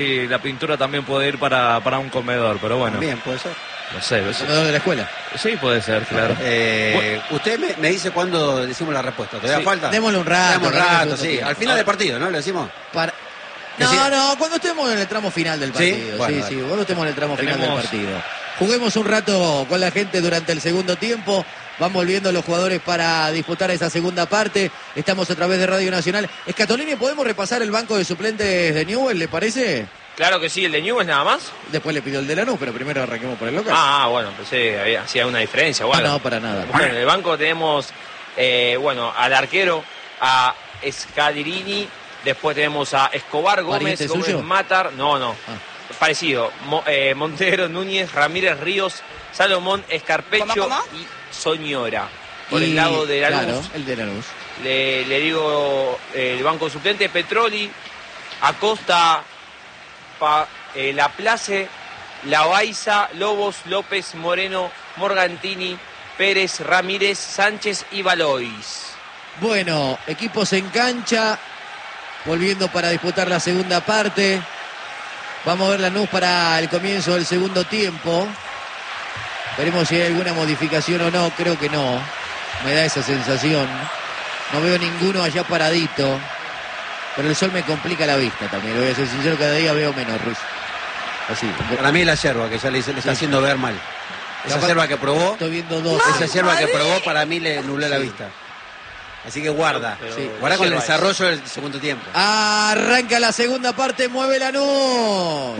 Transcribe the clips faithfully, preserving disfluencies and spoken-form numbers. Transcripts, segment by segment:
Y la pintura también puede ir para, para un comedor, pero bueno. También puede ser. No sé. ¿El comedor de la escuela? Sí, puede ser, claro. Eh, Bueno. Usted me, me dice cuándo decimos la respuesta. ¿Todavía Sí, falta? démosle un rato. Démosle un rato, sí. tiempo. Al final del partido, ¿no? Le decimos. Para... Que No, sí. no, cuando estemos en el tramo final del ¿Sí? partido. Bueno, Sí, dale. sí, cuando estemos en el tramo final del Tenemos- partido. Juguemos un rato con la gente durante el segundo tiempo. Van volviendo los jugadores para disputar esa segunda parte. Estamos a través de Radio Nacional. Escatolini, ¿podemos repasar el banco de suplentes de Newell, le parece? Claro que sí, el de Newell's nada más. Después le pidió el de Lanús, pero primero arranquemos por el local. Ah, bueno, pensé había hacía una diferencia. Bueno. No, no, para nada. Bueno, en el banco tenemos, eh, bueno, al arquero, a Scalini, después tenemos a Escobar Gómez, ¿Pariente Gómez suyo? Matar, no, no, Ah. parecido, Mo- eh, Montero Núñez, Ramírez Ríos, Salomón Escarpecho ¿Cómo, cómo? y Soñora. Por Y, el lado de Lanús, Claro, el de Lanús. le, le digo eh, el banco suplente, Petroli, Acosta, pa, eh, Laplace, Lavaiza, Lobos, López, Moreno, Morgantini, Pérez, Ramírez, Sánchez y Valois. Bueno, equipos en cancha, volviendo para disputar la segunda parte. Vamos a ver Lanús para el comienzo del segundo tiempo. Veremos si hay alguna modificación o no, creo que no. Me da esa sensación. No veo ninguno allá paradito. Pero el sol me complica la vista también, lo voy a ser sincero, cada día veo menos, Ruiz. Así. Para mí es la yerba, que ya le, le está haciendo ver mal. Esa Capaz- yerba que probó, Estoy viendo dos. esa yerba que probó para mí le nubló la vista. Así que guarda. Pero- Sí. Guarda con el yerba es. desarrollo del segundo tiempo. Arranca la segunda parte, mueve Lanús.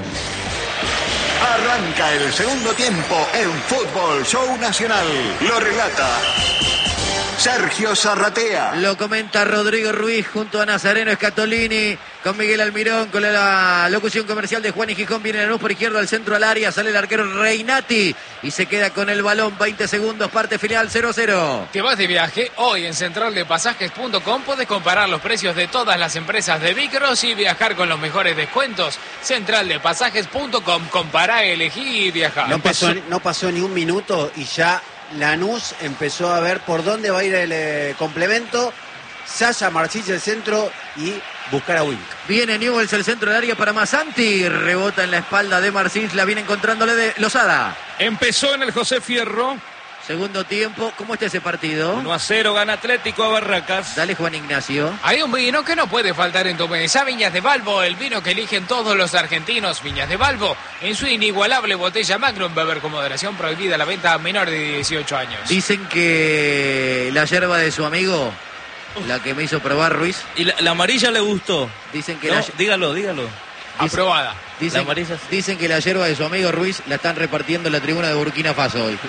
Arranca el segundo tiempo en Fútbol Show Nacional. Lo relata Sergio Zarratea. Lo comenta Rodrigo Ruiz junto a Nazareno Escatolini, con Miguel Almirón, con la locución comercial de Juan y Gijón. Viene Lanús por izquierda al centro al área, sale el arquero Reinati y se queda con el balón. veinte segundos, parte final, cero a cero. ¿Te vas de viaje? Hoy en central de pasajes punto com puedes comparar los precios de todas las empresas de Vicros y viajar con los mejores descuentos. central de pasajes punto com, compará, elegí y viajar. No pasó, no pasó ni un minuto y ya Lanús empezó a ver por dónde va a ir el eh, complemento. Sasha Marchich el centro y buscar a Wink. Viene Newell's el centro del área para Masanti, rebota en la espalda de Marcins, la viene encontrándole de Lozada. Empezó en el José Fierro. Segundo tiempo, ¿cómo está ese partido? uno a cero gana Atlético a Barracas. Dale, Juan Ignacio. Hay un vino que no puede faltar en tu mesa, Viñas de Balbo, el vino que eligen todos los argentinos. Viñas de Balbo, en su inigualable botella Magnum, beber con moderación, prohibida la venta a menor de dieciocho años. Dicen que la yerba de su amigo, la que me hizo probar Ruiz, Y la, la amarilla le gustó. dicen que No, la, dígalo, dígalo. Aprobada. dicen, la amarilla sí. dicen que la yerba de su amigo Ruiz la están repartiendo en la tribuna de Burkina Faso hoy.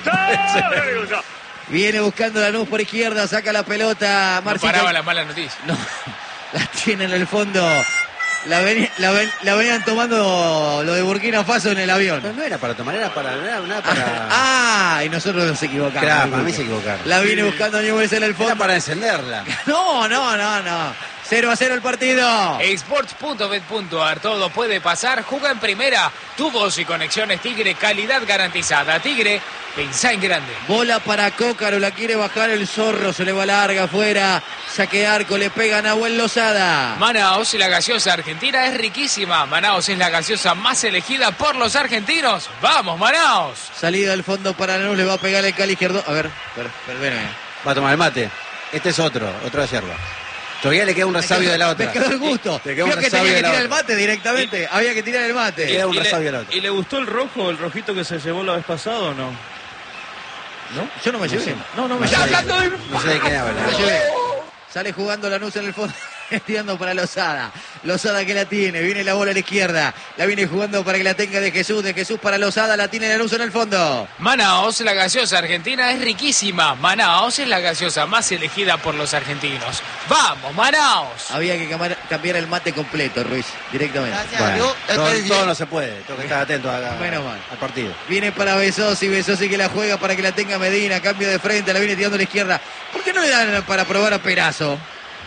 Viene buscando Lanús por izquierda, saca la pelota No Marcins. paraba la mala noticia. No, la tiene en el fondo. La, veni- la, ven- la venían tomando lo de Burkina Faso en el avión. No, no era para tomar, era para... Era, era para... Ah, y nosotros nos equivocamos. Claro, para mí se equivocaron. La viene buscando Newell's en el Era fondo. para encenderla. No, no, no, no. cero a cero el partido. Sports punto bet punto ar, todo puede pasar. Juega en primera. Tubos y conexiones Tigre, calidad garantizada. Tigre, pensá en grande. Bola para Cócaro, la quiere bajar el Zorro, se le va larga afuera. Saque de arco, le pega a Nahuel Lozada. Manaos, la gaseosa argentina es riquísima. Manaos es la gaseosa más elegida por los argentinos. ¡Vamos, Manaos! Salida del fondo para Lanús, le va a pegar el Cali izquierdo. A ver, per, perdóneme. Va a tomar el mate. Este es otro, otra yerba. Todavía le queda un resabio de la otra. Me quedó el gusto. Te quedó Creo un que resabio tenía de que la tirar el otra. mate directamente. Había que tirar el mate. Queda un ¿Y resabio de la le, otra. ¿Y le gustó el rojo, el rojito que se llevó la vez pasada o no? ¿No? Yo no me llevé. No, no me No sé, llevé. no sé de quién habla. Me llevé. Sale jugando Lanús en el fondo, tirando para Lozada. Lozada que la tiene, viene la bola a la izquierda. La viene jugando para que la tenga de Jesús, de Jesús para Lozada, la tiene Lanús en el fondo. Manaos, la gaseosa argentina es riquísima. Manaos es la gaseosa más elegida por los argentinos. ¡Vamos, Manaos! Había que camar- cambiar el mate completo, Ruiz, directamente. Bueno, todo, todo no se puede. Tengo que estar atento a- a- Menos mal. al partido. Viene para Besosi, Besosi que la juega para que la tenga Medina, cambio de frente, la viene tirando a la izquierda. ¿Por qué no le dan para probar a Perazo?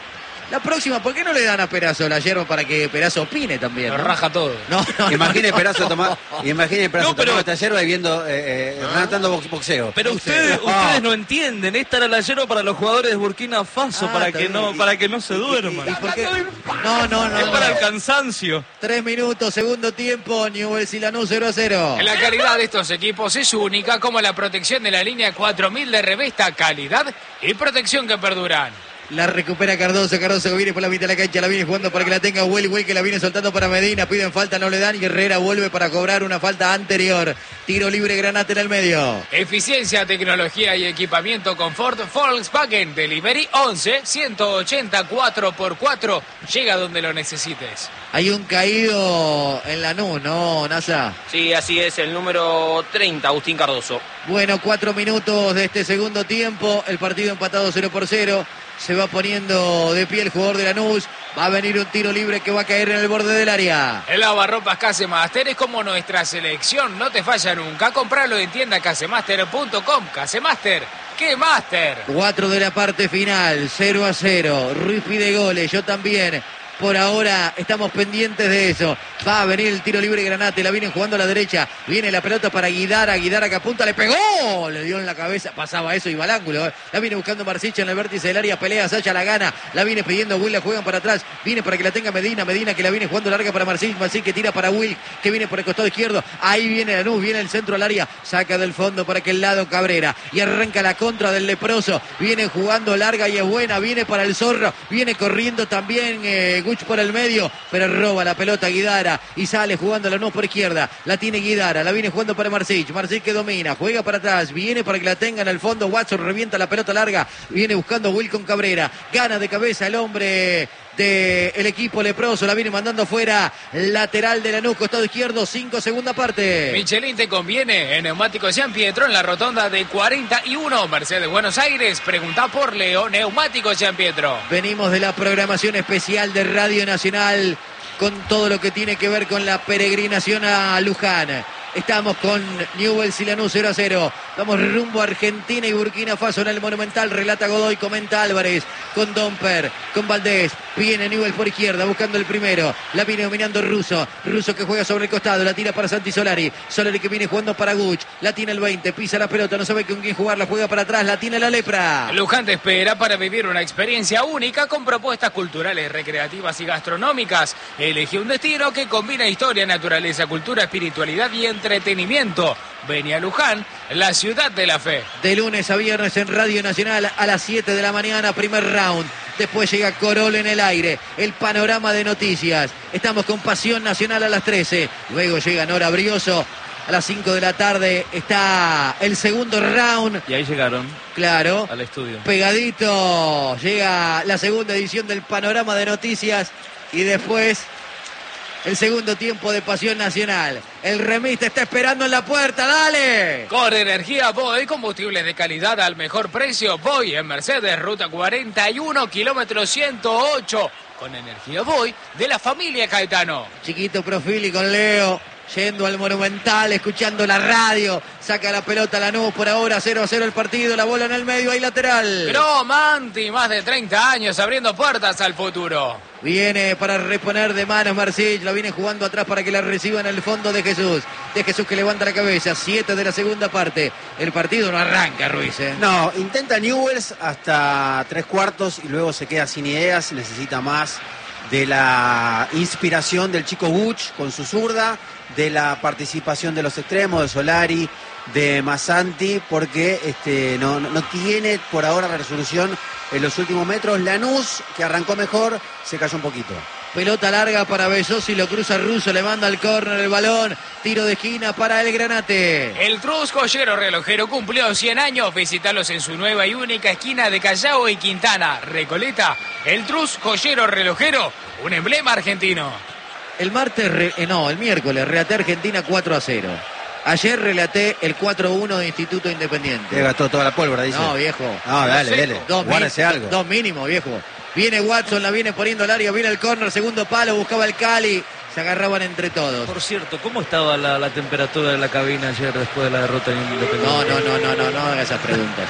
La próxima, ¿por qué no le dan a Perazo la hierba para que Perazo opine también? Lo ¿no? raja todo. No, no, Imagine no, Perazo no. tomar, imagine Perazo No, pero- tomando esta yerba y viendo, eh, eh, relatando box- boxeo. Pero ustedes, ustedes no entienden, esta era la yerba para los jugadores de Burkina Faso, Ah, para está que bien. no, para que no se duerman. ¿Y por qué? No, no, no. Es para no. el cansancio. Tres minutos, segundo tiempo, Newell's y Lanús cero a cero. La calidad de estos equipos es única, como la protección de la línea cuatro mil de Revesta, calidad y protección que perduran. La recupera Cardoso, Cardoso que viene por la mitad de la cancha, la viene jugando para que la tenga Will, Will que la viene soltando para Medina, piden falta, no le dan y Herrera vuelve para cobrar una falta anterior. Tiro libre, Granate en el medio. Eficiencia, tecnología y equipamiento confort Volkswagen Delivery once ciento ochenta cuatro por cuatro. Llega donde lo necesites. Hay un caído en Lanús, ¿no, Nasa? Sí, así es, el número treinta, Agustín Cardoso. Bueno, cuatro minutos de este segundo tiempo, el partido empatado cero por cero. Se va poniendo de pie el jugador de Lanús. Va a venir un tiro libre que va a caer en el borde del área. El lavarropas Casemaster es como nuestra selección, no te falla nunca. Compralo en tienda casemaster punto com. Casemaster, ¡qué máster! Cuatro de la parte final, cero a cero. Ruiz pide goles, yo también. Por ahora estamos pendientes de eso. Va a venir el tiro libre Granate, la vienen jugando a la derecha. Viene la pelota para Guidara, Guidara que apunta, le pegó, le dio en la cabeza. Pasaba eso, iba al ángulo. La viene buscando Marsicha en el vértice del área, pelea, Sacha la gana. La viene pidiendo Will, la juegan para atrás. Viene para que la tenga Medina, Medina que la viene jugando larga para Marsicha, Marsicha que tira para Will, que viene por el costado izquierdo. Ahí viene Lanús, viene el centro al área. Saca del fondo para aquel lado Cabrera. Y arranca la contra del leproso. Viene jugando larga y es buena. Viene para el Zorro. Viene corriendo también eh, Guch por el medio. Pero roba la pelota Guidara. Y sale jugando Lanús por izquierda. La tiene Guidara. La viene jugando para Marsic. Marsic que domina. Juega para atrás. Viene para que la tengan al fondo. Watson revienta la pelota larga. Viene buscando Will con Cabrera. Gana de cabeza el hombre del equipo leproso. La viene mandando fuera. Lateral de Lanús, costado izquierdo. cinco, segunda parte. Michelin te conviene en Neumáticos San Pietro en la rotonda de cuarenta y uno, Mercedes Buenos Aires. Pregunta por Leo, Neumáticos San Pietro. Venimos de la programación especial de Radio Nacional con todo lo que tiene que ver con la peregrinación a Luján. Estamos con Newell's y Lanús cero a cero. Vamos rumbo a Argentina y Burkina Faso en el Monumental. Relata Godoy, comenta Álvarez. Con Domper, con Valdés. Viene Newell's por izquierda buscando el primero. La viene dominando Russo. Russo que juega sobre el costado. La tira para Santi Solari. Solari que viene jugando para Guch. La tiene el veinte. Pisa la pelota. No sabe con quién jugar. La juega para atrás. La tiene la lepra. Luján te espera para vivir una experiencia única con propuestas culturales, recreativas y gastronómicas. Elige un destino que combina historia, naturaleza, cultura, espiritualidad y entretenimiento. Ven a Luján, la ciudad de la fe. De lunes a viernes en Radio Nacional a las siete de la mañana, primer round. Después llega Corol en el aire, el panorama de noticias. Estamos con Pasión Nacional a las trece. Luego llega Nora Brioso. A las cinco de la tarde está el segundo round. Y ahí llegaron Claro. al estudio. Pegadito. Llega la segunda edición del panorama de noticias. Y después el segundo tiempo de Pasión Nacional. El remis te está esperando en la puerta. ¡Dale! Con energía Boy, combustibles de calidad al mejor precio. Boy en Mercedes, ruta cuarenta y uno, kilómetro ciento ocho. Con energía Boy de la familia Caetano. Chiquito Profili con Leo, yendo al Monumental, escuchando la radio, saca la pelota a Lanús, por ahora cero a cero el partido, la bola en el medio, hay lateral. Gromanti, más de treinta años abriendo puertas al futuro. Viene para reponer de manos Marsic, la viene jugando atrás para que la reciba en el fondo de Jesús. De Jesús que levanta la cabeza, siete de la segunda parte. El partido no arranca, Ruiz, ¿eh? No, intenta Newell's hasta tres cuartos y luego se queda sin ideas, necesita más de la inspiración del chico Buch con su zurda, de la participación de los extremos, de Solari, de Massanti, porque este, no, no, no tiene por ahora la resolución en los últimos metros. Lanús, que arrancó mejor, se cayó un poquito. Pelota larga para Besosi, lo cruza Russo, le manda al córner el balón. Tiro de esquina para el Granate. El Trus Joyero Relojero cumplió cien años. Visitalos en su nueva y única esquina de Callao y Quintana. Recoleta, el Trus Joyero Relojero, un emblema argentino. El martes, re- eh, no, el miércoles, relaté Argentina cuatro a cero. Ayer relaté el cuatro a uno de Instituto Independiente. Le gastó toda la pólvora, dice. No, viejo. No, dale, Seco. dale. Dos, Guárdese mi- algo. dos mínimo, viejo. Viene Watson, la viene poniendo al área, viene el córner, segundo palo, buscaba el Cali. Se agarraban entre todos. Por cierto, ¿cómo estaba la, la temperatura de la cabina ayer después de la derrota en Independiente? No, no, no, no, no, no haga esas preguntas.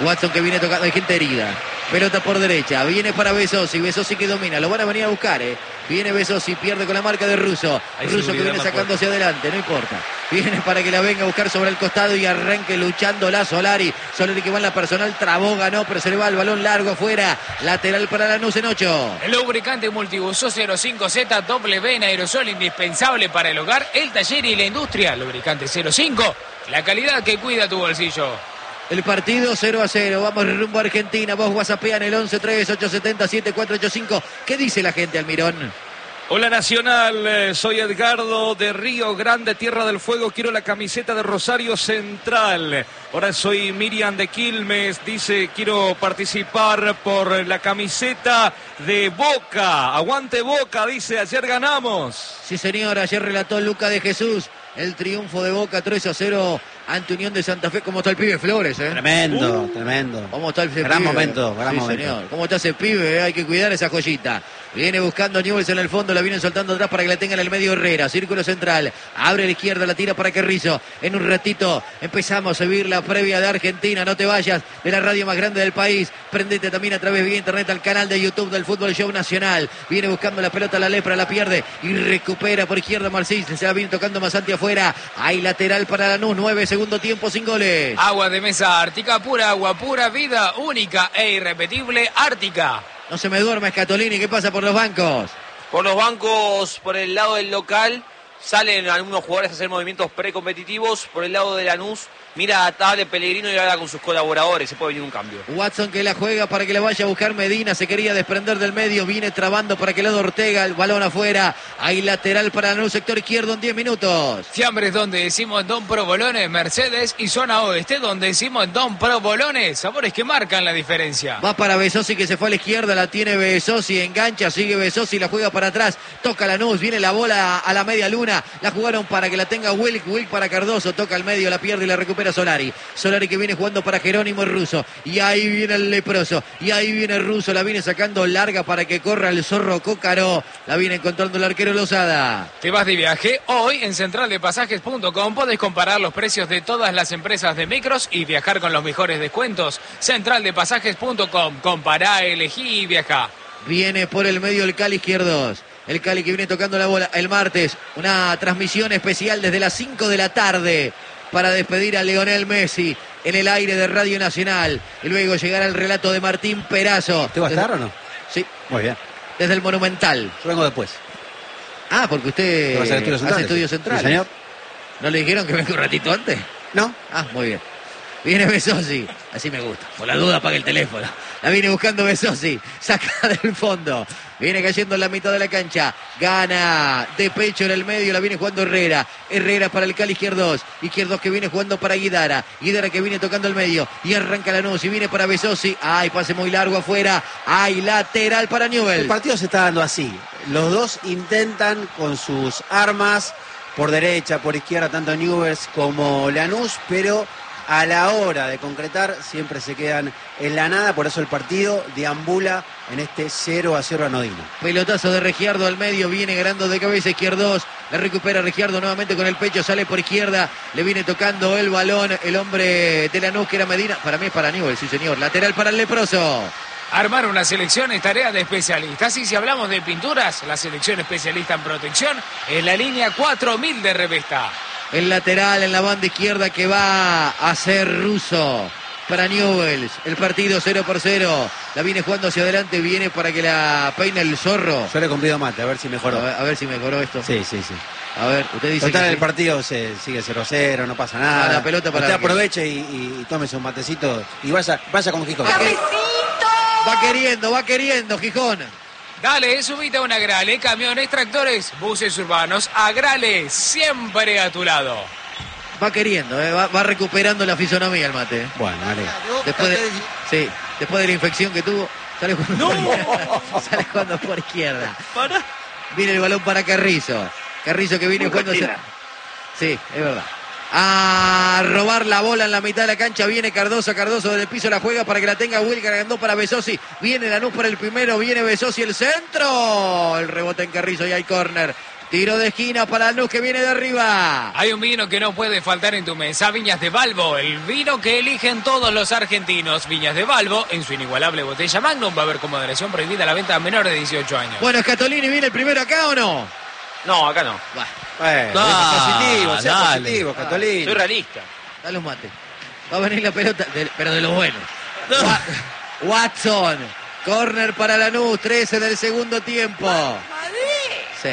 Watson que viene tocando, hay gente herida. Pelota por derecha, viene para Besosi, Besosi que domina, lo van a venir a buscar, ¿eh? Viene Besosi, pierde con la marca de Russo. Hay Russo que viene sacando hacia adelante, no importa. Viene para que la venga a buscar sobre el costado y arranque luchando la Solari. Solari que va en la personal, trabó, ganó, pero se le va el balón largo afuera. Lateral para Lanús en ocho. El lubricante multiuso cero cinco Z W en aerosol, indispensable para el hogar, el taller y la industria. Lubricante cero cinco, la calidad que cuida tu bolsillo. El partido cero a cero, vamos rumbo a Argentina. Vos whatsappean el once tres ocho siete cero siete cuatro ocho cinco. ¿Qué dice la gente, Almirón? Hola Nacional, eh, soy Edgardo de Río Grande, Tierra del Fuego, quiero la camiseta de Rosario Central. Ahora soy Miriam de Quilmes, dice quiero participar por la camiseta de Boca. Aguante Boca, dice, ayer ganamos. Sí señor, ayer relató Luca de Jesús el triunfo de Boca tres a cero ante Unión de Santa Fe. ¿Cómo está el pibe Flores, eh? Tremendo, Uh. tremendo. ¿Cómo está el ese Gran pibe? momento, gran Sí, momento. señor. ¿Cómo está ese pibe? eh? Hay que cuidar esa joyita. Viene buscando a Newell's en el fondo, la vienen soltando atrás para que la tenga en el medio Herrera. Círculo central, abre a la izquierda, la tira para Carrizo. En un ratito empezamos a vivir la previa de Argentina. No te vayas de la radio más grande del país. Prendete también a través de internet al canal de YouTube del Fútbol Show Nacional. Viene buscando la pelota, la lepra, la pierde y recupera por izquierda Marcis. Se la viene tocando Masanti afuera. Hay lateral para Lanús, nueve segundo tiempo, sin goles. Agua de mesa Ártica, pura agua, pura vida, única e irrepetible, Ártica. No se me duerma Scatolini, ¿qué pasa por los bancos? Por los bancos, por el lado del local, salen algunos jugadores a hacer movimientos precompetitivos. Por el lado de Lanús, mira a Table Pellegrino y habla con sus colaboradores. Se puede venir un cambio. Watson que la juega para que la vaya a buscar Medina. Se quería desprender del medio. Viene trabando para que le dé Ortega. El balón afuera. Hay lateral para Lanús, sector izquierdo en diez minutos. Fiambres donde decimos Don Provolones, Mercedes y zona oeste donde decimos Don Provolones. Sabores que marcan la diferencia. Va para Besosi que se fue a la izquierda. La tiene Besosi. Engancha. Sigue Besosi. La juega para atrás. Toca Lanús. Viene la bola a la media luna. La jugaron para que la tenga Wilk. Wilk para Cardoso. Toca al medio. La pierde y la recupera Solari. Solari que viene jugando para Jerónimo Russo. Y ahí viene el leproso. Y ahí viene Russo. La viene sacando larga para que corra el zorro Cócaro. La viene encontrando el arquero Lozada. ¿Te vas de viaje? Hoy en central de pasajes punto com podés comparar los precios de todas las empresas de micros y viajar con los mejores descuentos. central de pasajes punto com. Compará, elegí y viajá. Viene por el medio el Cali izquierdos. El Cali que viene tocando la bola el martes. Una transmisión especial desde las cinco de la tarde para despedir a Lionel Messi en el aire de Radio Nacional. Y luego llegará el relato de Martín Perazo. ¿Te va a estar o no? Sí, Muy bien. desde el Monumental. Yo vengo después. Ah, porque usted ¿Te vas a hacer estudios hace centrales? estudios centrales. Sí, señor. ¿No le dijeron que venga un ratito antes? ¿No? Ah, muy bien. Viene Besosi, así me gusta. Por la duda apaga el teléfono. La viene buscando Besosi, saca del fondo. Viene cayendo en la mitad de la cancha. Gana de pecho en el medio, la viene jugando Herrera. Herrera para el Cali Izquierdos. Izquierdos que viene jugando para Guidara. Guidara que viene tocando el medio. Y arranca Lanús y viene para Besosi. Ay, pase muy largo afuera. Ay, lateral para El Newell's. partido se está dando así. Los dos intentan con sus armas por derecha, por izquierda, tanto Newell's como Lanús, pero a la hora de concretar siempre se quedan en la nada. Por eso el partido deambula en este cero a cero anodino. Pelotazo de Regiardo al medio, viene ganando de cabeza Izquierdos, la recupera Regiardo nuevamente con el pecho, sale por izquierda, le viene tocando el balón el hombre de Lanús que era Medina. Para mí es para Newell's, sí señor. Lateral para el leproso. Armar una selección es tarea de especialistas y si hablamos de pinturas, la selección especialista en protección es la línea cuatro mil de Revesta. El lateral en la banda izquierda que va a ser Russo para Newell's. El partido cero por cero. La viene jugando hacia adelante, viene para que la peine el zorro. Yo le convido mate, a ver si A mejoró. ver, a ver si mejoró esto. Sí, sí, sí. A ver, usted dice Total, que el sí. partido se sigue cero cero, no pasa nada. Ah, la pelota para Usted el arquero. aproveche y, y, y tómese un matecito y vaya, vaya con Gijón. Va queriendo, va queriendo Gijón. Dale, subite a una Grale, camiones, tractores, buses urbanos, a Grale, siempre a tu lado. Va queriendo, eh, va, va recuperando la fisonomía el mate. Bueno, vale. Después de, sí, después de la infección que tuvo, sale jugando, por, izquierda, sale jugando por izquierda. Para. Viene el balón para Carrizo. Carrizo que viene jugando hacia... Sí, es verdad. A robar la bola en la mitad de la cancha. Viene Cardoso. Cardoso desde el piso la juega para que la tenga Will. Cargando para Besosi. Viene Lanús por el primero. Viene Besosi el centro. El rebote en Carrizo y hay córner Tiro de esquina para Lanús que viene de arriba. Hay un vino que no puede faltar en tu mesa, Viñas de Balbo, el vino que eligen todos los argentinos. Viñas de Balbo, en su inigualable botella Magnum, va a haber con moderación prohibida la venta a menores de dieciocho años. Bueno, Scatolini, ¿viene el primero acá o no? No, acá no. Bah, Bueno, Ah, positivo, sea dale. positivo, Catolín. Soy realista. dale un mate. Va a venir la pelota, de- pero de los buenos. Wa- Watson, corner para Lanús, trece del segundo tiempo. Sí.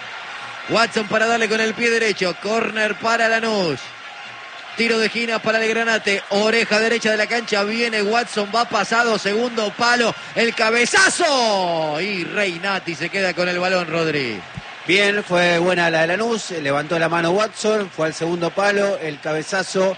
Watson para darle con el pie derecho, corner para Lanús. Tiro de esquina para el Granate, oreja derecha de la cancha, viene Watson, va pasado, segundo palo, el cabezazo. Y Reinati se queda con el balón, Rodri. Bien, fue buena la de Lanús, levantó la mano Watson, fue al segundo palo, el cabezazo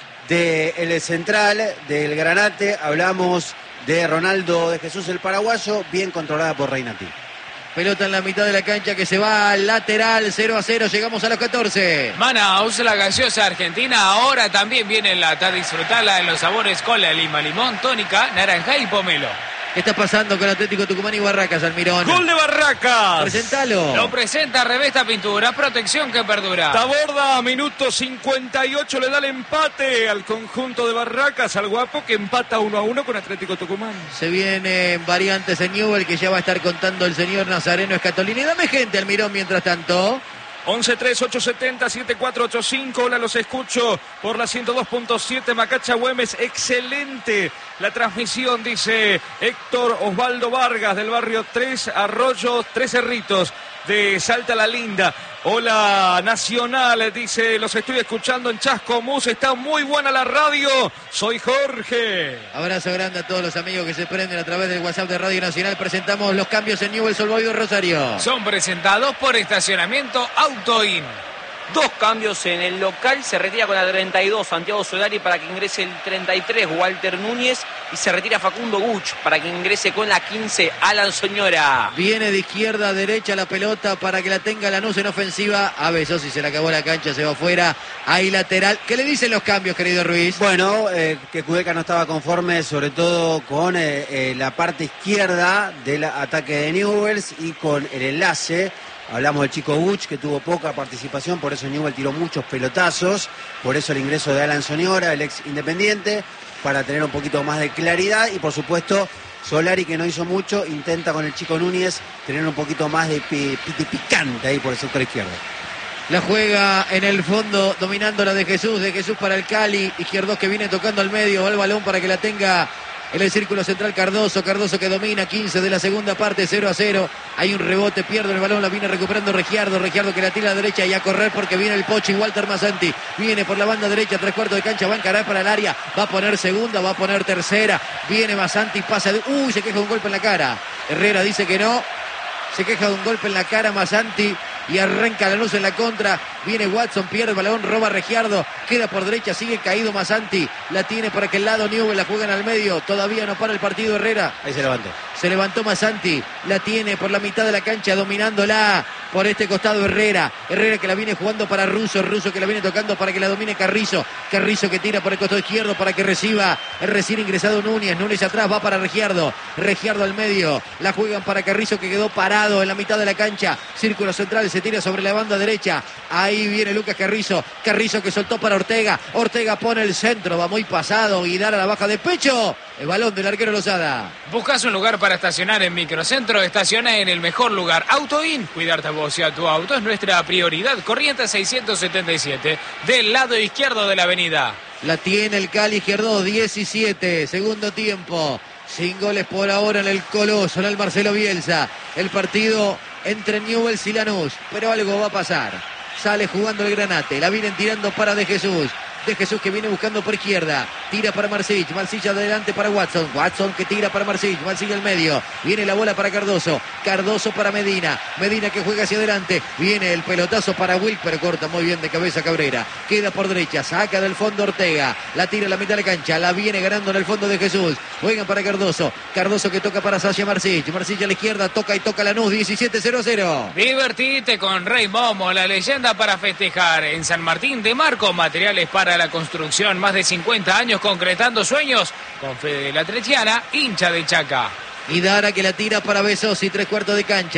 del central, del Granate. Hablamos de Ronaldo de Jesús, el paraguayo, bien controlada por Reinati. Pelota en la mitad de la cancha que se va al lateral, cero a cero, llegamos a los catorce. Manaus, la gaseosa argentina, ahora también viene en lata. Disfrutarla en los sabores cola, lima, limón, tónica, naranja y pomelo. ¿Qué está pasando con Atlético Tucumán y Barracas, Almirón? Gol de Barracas. Presentalo. Lo presenta Revesta Pintura, protección que perdura. Taborda, minuto cincuenta y ocho, le da el empate al conjunto de Barracas, al Guapo, que empata uno a uno con Atlético Tucumán. Se vienen variantes en Newell que ya va a estar contando el señor Nazareno Scatolini. Dame gente, Almirón, mientras tanto. once tres ocho setenta siete cuatro ocho cinco. Hola, los escucho por la ciento dos punto siete Macacha Güemes. Excelente la transmisión, dice Héctor Osvaldo Vargas del barrio Tres Arroyos, Tres Cerritos de Salta la Linda. Hola, Nacional, dice, los estoy escuchando en Chascomús. Está muy buena la radio. Soy Jorge. Abrazo grande a todos los amigos que se prenden a través del WhatsApp de Radio Nacional. Presentamos los cambios en Newell's Old Boys Rosario. Son presentados por Estacionamiento Autoin. Dos cambios en el local. Se retira con la treinta y dos Santiago Solari para que ingrese el treinta y tres Walter Núñez. Y se retira Facundo Guch para que ingrese con la quince Alan Soñora. Viene de izquierda a derecha la pelota para que la tenga Lanús en ofensiva. A Besos, y se le acabó la cancha, se va afuera. Ahí lateral. ¿Qué le dicen los cambios, querido Ruiz? Bueno, eh, que Kudelka no estaba conforme, sobre todo con eh, eh, la parte izquierda del ataque de Newell's y con el enlace. Hablamos del chico Buch, que tuvo poca participación, por eso Newell tiró muchos pelotazos, por eso el ingreso de Alan Soñora, el ex Independiente, para tener un poquito más de claridad, y por supuesto Solari, que no hizo mucho, intenta con el chico Núñez tener un poquito más de pi- piti picante ahí por el sector izquierdo. La juega en el fondo, dominando la de Jesús, de Jesús para el Cali, Izquierdos que viene tocando al medio, va el balón para que la tenga en el círculo central Cardoso, Cardoso que domina, quince de la segunda parte, cero a cero, hay un rebote, pierde el balón, la viene recuperando Regiardo, Regiardo que la tira a la derecha y a correr porque viene el Pochi, Walter Masanti, viene por la banda derecha, tres cuartos de cancha, va a encarar para el área, va a poner segunda, va a poner tercera, viene Masanti, pasa, de... uy, se queja de un golpe en la cara, Herrera dice que no, se queja de un golpe en la cara Masanti y arranca Lanús en la contra. Viene Watson, pierde el balón, roba Regiardo, queda por derecha, sigue caído Masanti, la tiene para que el lado Newell, la juegan al medio, todavía no para el partido Herrera. Ahí se levantó. Se levantó Masanti, la tiene por la mitad de la cancha, dominándola por este costado Herrera. Herrera que la viene jugando para Russo, Russo que la viene tocando para que la domine Carrizo. Carrizo que tira por el costado izquierdo para que reciba el recién ingresado Núñez. Núñez atrás, va para Regiardo. Regiardo al medio, la juegan para Carrizo que quedó parado en la mitad de la cancha. Círculo central, se tira sobre la banda derecha. Ahí viene Lucas Carrizo. Carrizo que soltó para Ortega. Ortega pone el centro, va muy pasado. Guidar a la baja de pecho. El balón del arquero Lozada. ¿Buscas un lugar para estacionar en Microcentro? Estaciona en el mejor lugar. Autoin. Cuidarte a vos y a tu auto es nuestra prioridad. Corrientes seiscientos setenta y siete, del lado izquierdo de la avenida. La tiene el Cali Izquierdo, diecisiete, segundo tiempo. Sin goles por ahora en el Coloso, en el Marcelo Bielsa. El partido entre Newell's y Lanús, pero algo va a pasar. Sale jugando el Granate, la vienen tirando para De Jesús. De Jesús que viene buscando por izquierda, tira para Marcich, Marcich adelante para Watson, Watson que tira para Marcich, Marcich al medio, viene la bola para Cardoso, Cardoso para Medina, Medina que juega hacia adelante, viene el pelotazo para Wilk, pero corta muy bien de cabeza Cabrera, queda por derecha, saca del fondo Ortega, la tira a la mitad de la cancha, la viene ganando en el fondo de Jesús, juegan para Cardoso, Cardoso que toca para Sasha Marcich, Marcich a la izquierda, toca y toca Lanús, diecisiete cero cero. Divertite con Rey Momo, la leyenda para festejar. En San Martín de Marco, materiales para la construcción, más de cincuenta años concretando sueños con Fede la Tretiana, hincha de Chaca. Y Dara que la tira para Besos y tres cuartos de cancha.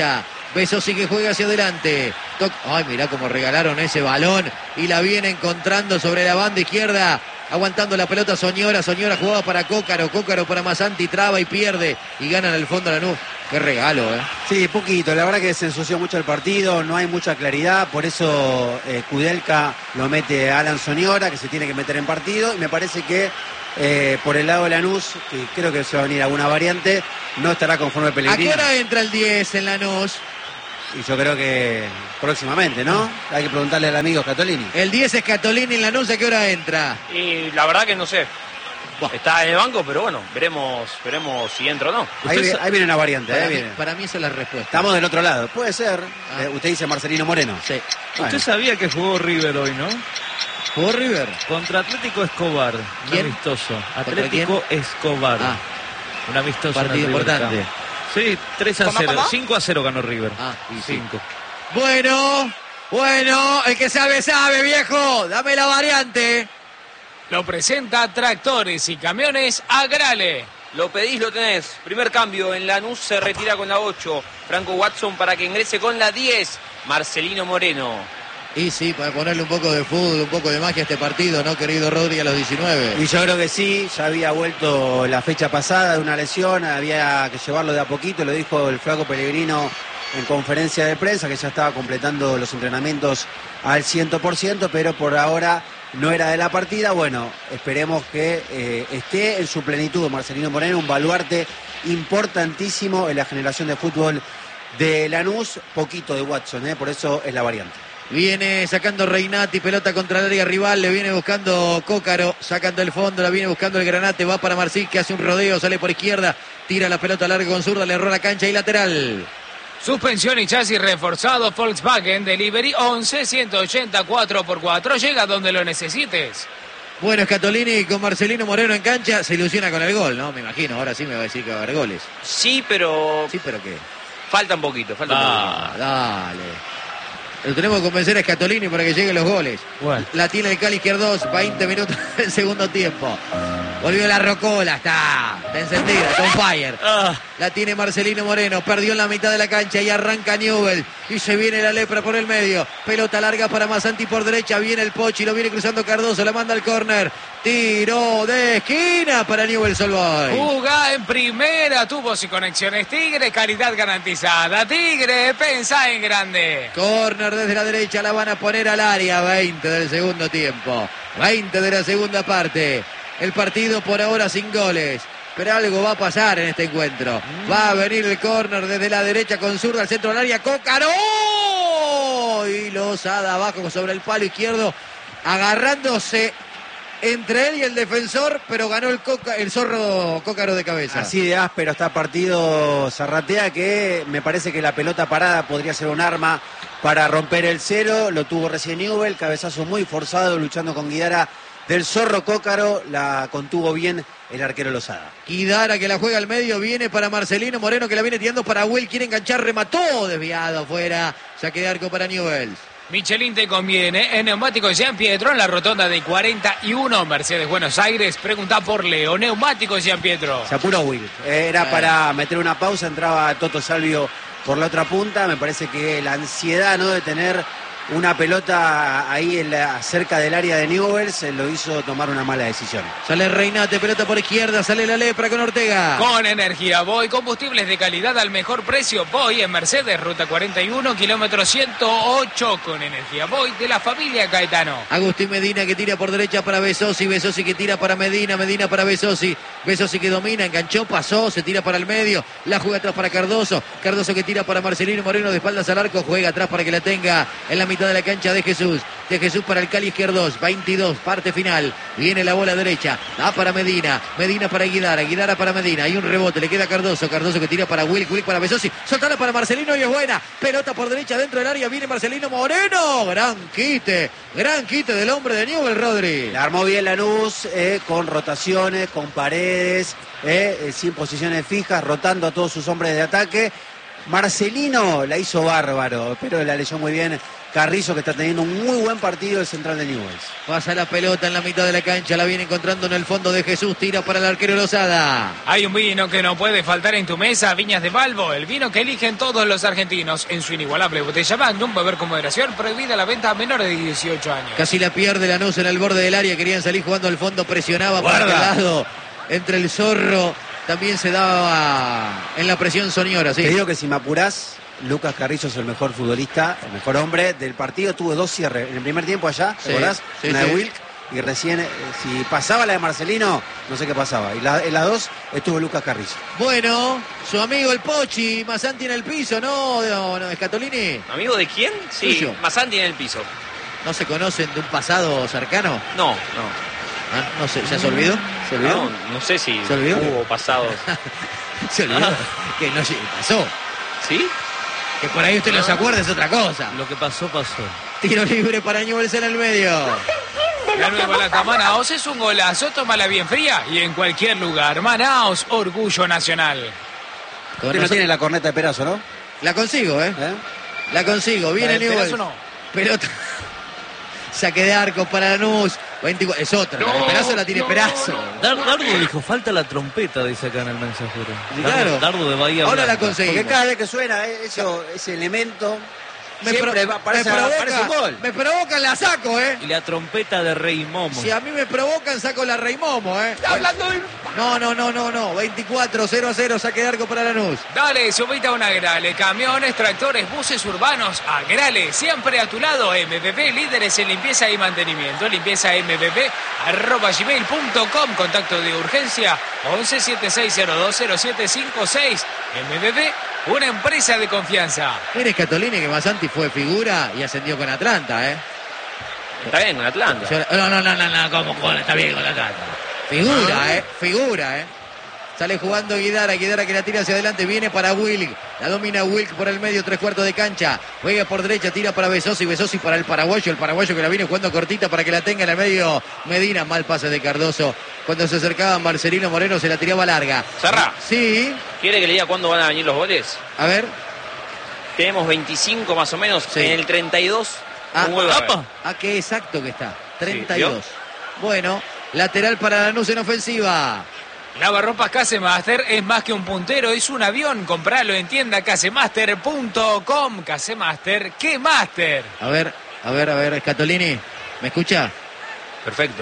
Besosi que juega hacia adelante. Toc... Ay, mirá cómo regalaron ese balón. Y la viene encontrando sobre la banda izquierda. Aguantando la pelota Soñora. Soñora jugaba para Cócaro. Cócaro para Masanti. Traba y pierde. Y ganan al fondo Lanús. Qué regalo, ¿eh? Sí, poquito. La verdad que se ensució mucho el partido. No hay mucha claridad. Por eso eh, Kudelka lo mete a Alan Soñora, que se tiene que meter en partido. Y me parece que eh, por el lado de Lanús, que creo que se va a venir alguna variante, no estará conforme Pellegrini. ¿A qué hora entra el diez en Lanús? Y yo creo que próximamente, ¿no? Hay que preguntarle al amigo Scatolini. El diez es Scatolini en Lanús. ¿A qué hora entra? Y la verdad que no sé. Buah. Está en el banco, pero bueno, veremos veremos si entra o no. Ahí, vi, ahí viene una variante. Para, ahí mí, viene. para mí esa es la respuesta. Estamos del otro lado. Puede ser. Ah. Eh, usted dice Marcelino Moreno. Sí. Bueno. Usted sabía que jugó River hoy, ¿no? ¿Jugó River? Contra Atlético Escobar. Un ¿Quién? amistoso. ¿Contra Atlético quién? Escobar. Ah. Un amistoso. Partido importante. Sí, tres a ¿Cómo, cero. cómo? cinco a cero ganó River. Ah, y sí. cinco. Bueno, bueno, el que sabe, sabe, viejo. Dame la variante. Lo presenta Tractores y Camiones Agrale. Lo pedís, lo tenés. Primer cambio, en Lanús se retira con la ocho. Franco Watson para que ingrese con la diez. Marcelino Moreno. Y sí, para ponerle un poco de fútbol, un poco de magia a este partido, ¿no, querido Rodri, a los diecinueve? Y yo creo que sí, ya había vuelto la fecha pasada de una lesión, había que llevarlo de a poquito, lo dijo el flaco Pellegrino en conferencia de prensa, que ya estaba completando los entrenamientos al cien por ciento, pero por ahora no era de la partida. Bueno, esperemos que eh, esté en su plenitud Marcelino Moreno, un baluarte importantísimo en la generación de fútbol de Lanús, poquito de Watson, ¿eh? Por eso es la variante. Viene sacando Reinati, pelota contra el área rival, le viene buscando Cócaro, sacando el fondo, la viene buscando el Granate, va para Marcil, que hace un rodeo, sale por izquierda, tira la pelota larga con zurda, le erró la cancha y lateral. Suspensión y chasis reforzado Volkswagen Delivery once ciento ochenta cuatro por cuatro. Llega donde lo necesites. Bueno, Scatolini con Marcelino Moreno en cancha, se ilusiona con el gol, ¿no? Me imagino, ahora sí me va a decir que va a haber goles. Sí, pero Sí, pero ¿qué? falta un poquito, falta un Ah, poquito. dale. Lo tenemos que convencer a Scatolini para que lleguen los goles. Bueno. La tiene el Cali Izquierdos, veinte minutos del segundo tiempo. Volvió la Rocola, está, está encendida, está on fire. Ah. La tiene Marcelino Moreno, perdió en la mitad de la cancha y arranca Newell. Y se viene la lepra por el medio. Pelota larga para Masanti por derecha, viene el Pochi, lo viene cruzando Cardoso, la manda al córner. Tiro de esquina para Newell Solboy. Juga en primera, tubos y conexiones Tigre, calidad garantizada. Tigre, pensá en grande. Corner desde la derecha, la van a poner al área. veinte del segundo tiempo. veinte de la segunda parte. El partido por ahora sin goles. Pero algo va a pasar en este encuentro. Va a venir el córner desde la derecha con zurda al centro del área. ¡Cócaro! Y Lozada abajo sobre el palo izquierdo. Agarrándose entre él y el defensor. Pero ganó el, coca, el zorro Cócaro de cabeza. Así de áspero está partido Zarratea, que me parece que la pelota parada podría ser un arma para romper el cero. Lo tuvo recién Newell, cabezazo muy forzado, luchando con Guidara del zorro Cócaro. La contuvo bien el arquero Lozada. Guidara, que la juega al medio, viene para Marcelino Moreno, que la viene tirando para Will, quiere enganchar, remató, desviado afuera, saque de arco para Newell's. Michelin te conviene. En Neumáticos Jean Pietro, en la rotonda de cuarenta y uno, Mercedes Buenos Aires. Pregunta por Leo. Neumáticos Jean Pietro. Se apuró Will. Era Eh. para meter una pausa, entraba Toto Salvio por la otra punta. Me parece que la ansiedad, ¿no?, de tener una pelota ahí en la, cerca del área de Newell's lo hizo tomar una mala decisión. Sale Reinate, pelota por izquierda, sale la lepra con Ortega. Con energía Boy, combustibles de calidad al mejor precio. Boy en Mercedes, ruta cuarenta y uno, kilómetro ciento ocho. Con energía Boy de la familia Caetano. Agustín Medina, que tira por derecha para Besosi, Besosi que tira para Medina, Medina para Besosi, Besosi que domina, enganchó, pasó, se tira para el medio, la juega atrás para Cardoso, Cardoso que tira para Marcelino Moreno de espaldas al arco, juega atrás para que la tenga en la mitad de la cancha de Jesús, de Jesús para el Cali Izquierdos, veintidós, parte final, viene la bola derecha, da para Medina, Medina para Guidara, Guidara para Medina, hay un rebote, le queda Cardoso, Cardoso que tira para Will, Will para Besosi, soltala para Marcelino y es buena, pelota por derecha dentro del área, viene Marcelino Moreno, gran quite, gran quite del hombre de Newell, Rodri. La armó bien Lanús, eh, con rotaciones, con paredes, eh, eh, sin posiciones fijas, rotando a todos sus hombres de ataque. Marcelino la hizo bárbaro, pero la leyó muy bien Carrizo, que está teniendo un muy buen partido el central de Newell's. Pasa la pelota en la mitad de la cancha, la viene encontrando en el fondo de Jesús, tira para el arquero Lozada. Hay un vino que no puede faltar en tu mesa, Viñas de Balbo, el vino que eligen todos los argentinos. En su inigualable botella Magnum, beber con moderación, prohibida la venta a menores de dieciocho años. Casi la pierde Lanús en el borde del área, querían salir jugando al fondo, presionaba para aquel lado, entre el Zorro, también se daba en la presión Soñora, ¿sí? Te digo que si me apurás, Lucas Carrizo es el mejor futbolista, el mejor hombre del partido. Tuvo dos cierres en el primer tiempo allá, ¿te Sí, acordás? sí, Una sí. de Wilk y recién, eh, si pasaba la de Marcelino, no sé qué pasaba. Y la, en las dos estuvo Lucas Carrizo. Bueno, su amigo el Pochi, Masanti en el piso, ¿no? No, no, Scatolini. ¿Amigo de quién? Sí, Tuyo. Masanti en el piso. ¿No se conocen de un pasado cercano? No, no. Ah, no sé, ¿ya se olvidó? ¿Se olvidó? No, no sé si ¿Se olvidó? hubo pasados. Se olvidó. Ah. Que no llegó, pasó. ¿Sí? Que por ahí usted no se acuerda es otra cosa. Lo que pasó, pasó. Tiro libre para Newell's en el medio. La nueva lata Manaos es un golazo, tómala bien fría y en cualquier lugar. Manaos, orgullo nacional. Con Usted no nosotros- tiene la corneta de Perazo, ¿no? La consigo, ¿eh? ¿Eh? La consigo. Viene La de Newell's. Perazo no. Pelota. Saque de arco para Lanús. veinticuatro. Es otra. la de Perazo la tiene Perazo. Dar- Dardo dijo, falta la trompeta, dice acá en el mensajero. Claro. Dardo, Dardo de Bahía Ahora la Blanca. conseguimos. Porque cada vez que suena eh, eso, ese elemento, Me, siempre pro- va- parece, me provoca, parece un gol. me provocan, la saco, ¿eh? Y la trompeta de Rey Momo. Si a mí me provocan, saco la Rey Momo, ¿eh? ¿Está hablando de... No, no, no, no, no. veinticuatro, cero a cero, saque de arco para Lanús. Dale, subite a un Agrale, camiones, tractores, buses urbanos, Agrale, siempre a tu lado, M V P, líderes en limpieza y mantenimiento, limpieza M V P, arroba gmail punto com, contacto de urgencia, once setenta y seis cero dos cero siete cinco seis, M V P, una empresa de confianza. Mire, Scatolini, que Masanti fue figura y ascendió con Atlanta, ¿eh? Está bien, con Atlanta. Yo- no, no, no, no, no, ¿cómo con? Está bien con Atlanta. Figura, ¿eh? Figura, ¿eh? Sale jugando Guidara, Guidara que la tira hacia adelante, viene para Wilk, la domina Wilk por el medio, tres cuartos de cancha, juega por derecha, tira para Besosi, Besosi para el paraguayo, el paraguayo que la viene jugando cortita para que la tenga en el medio Medina, mal pase de Cardoso, cuando se acercaba Marcelino Moreno se la tiraba larga. Zarra. Sí, ¿Quiere que le diga cuándo van a venir los goles? a ver, Tenemos veinticinco más o menos. Sí. En el treinta y dos, ah, un gol va a haber. apa. ah, qué exacto que está, treinta y ¿vio? dos. Bueno, lateral para Lanús en ofensiva. Lavarropas Casemaster es más que un puntero, es un avión. Compralo en tienda casemaster punto com. Casemaster, ¿qué master? A ver, a ver, a ver, Scatolini, ¿me escucha? Perfecto.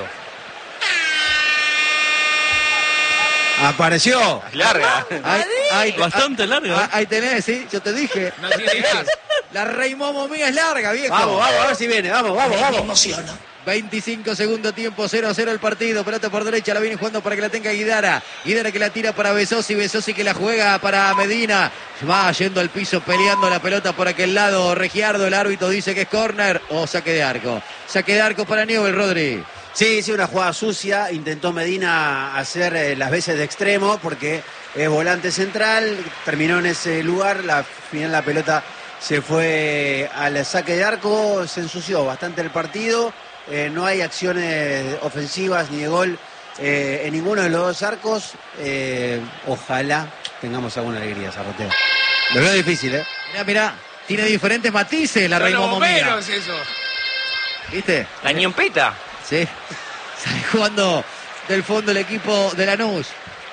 Apareció. Es larga. Ahí, ahí- Bastante ah, larga, ah, ¿eh? Ahí tenés, sí, yo te dije. No tiene gas. La Rey Momo mía es larga, viejo. Vamos, vamos, a ver si viene. Vamos, vamos, vamos. veinticinco segundo tiempo, cero a cero el partido. Pelota por derecha, la viene jugando para que la tenga Guidara. Guidara que la tira para Besosi, Besosi que la juega para Medina. Va yendo al piso, peleando la pelota por aquel lado. Regiardo, el árbitro dice que es córner o saque de arco. Saque de arco para Newell, Rodri. Sí, sí, una jugada sucia. Intentó Medina hacer eh, las veces de extremo porque es volante central. Terminó en ese lugar. La final la pelota se fue al saque de arco. Se ensució bastante el partido. Eh, no hay acciones ofensivas ni de gol eh, en ninguno de los dos arcos. Eh, ojalá tengamos alguna alegría, Zarroteo. Lo veo difícil, ¿eh? Mirá, mirá, tiene diferentes matices la Son Rey los Momo mía. bomberos eso. ¿Viste? La ñompeta. Sí. Sale jugando del fondo el equipo de Lanús.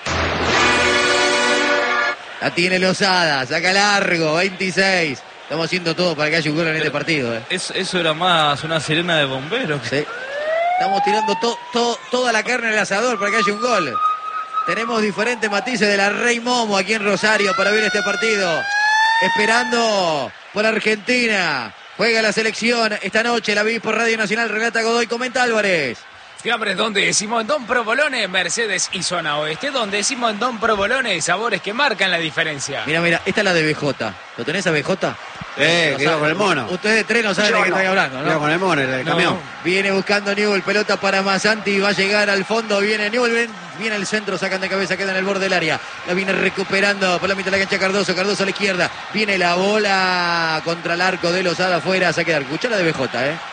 La tiene Lozada, saca largo, veintiséis. Estamos haciendo todo para que haya un gol en este partido. ¿eh? Es- eso era más una sirena de bomberos. Sí. Estamos tirando to- to- toda la carne en el asador para que haya un gol. Tenemos diferentes matices de la Rey Momo aquí en Rosario para ver este partido. Esperando por Argentina. Juega la selección esta noche, la vi por Radio Nacional, relata Godoy, comenta Álvarez. Fiambres donde decimos en Don Provolone, Mercedes y Zona Oeste. Donde decimos en Don Provolone, sabores que marcan la diferencia. Mira, mira, esta es la de B J. ¿Lo tenés a B J? Eh, No que iba saben. con el mono. Ustedes de tres no saben de qué estoy hablando, Iba ¿no? con el mono, el, el No. camión. Viene buscando Newell, pelota para Masanti, va a llegar al fondo, viene Newell, ven- viene el centro, sacan de cabeza, queda en el borde del área, la viene recuperando por la mitad de la cancha Cardoso, Cardoso a la izquierda, viene la bola contra el arco de Lozada afuera, saque de arco, escuchá la de B J, ¿eh?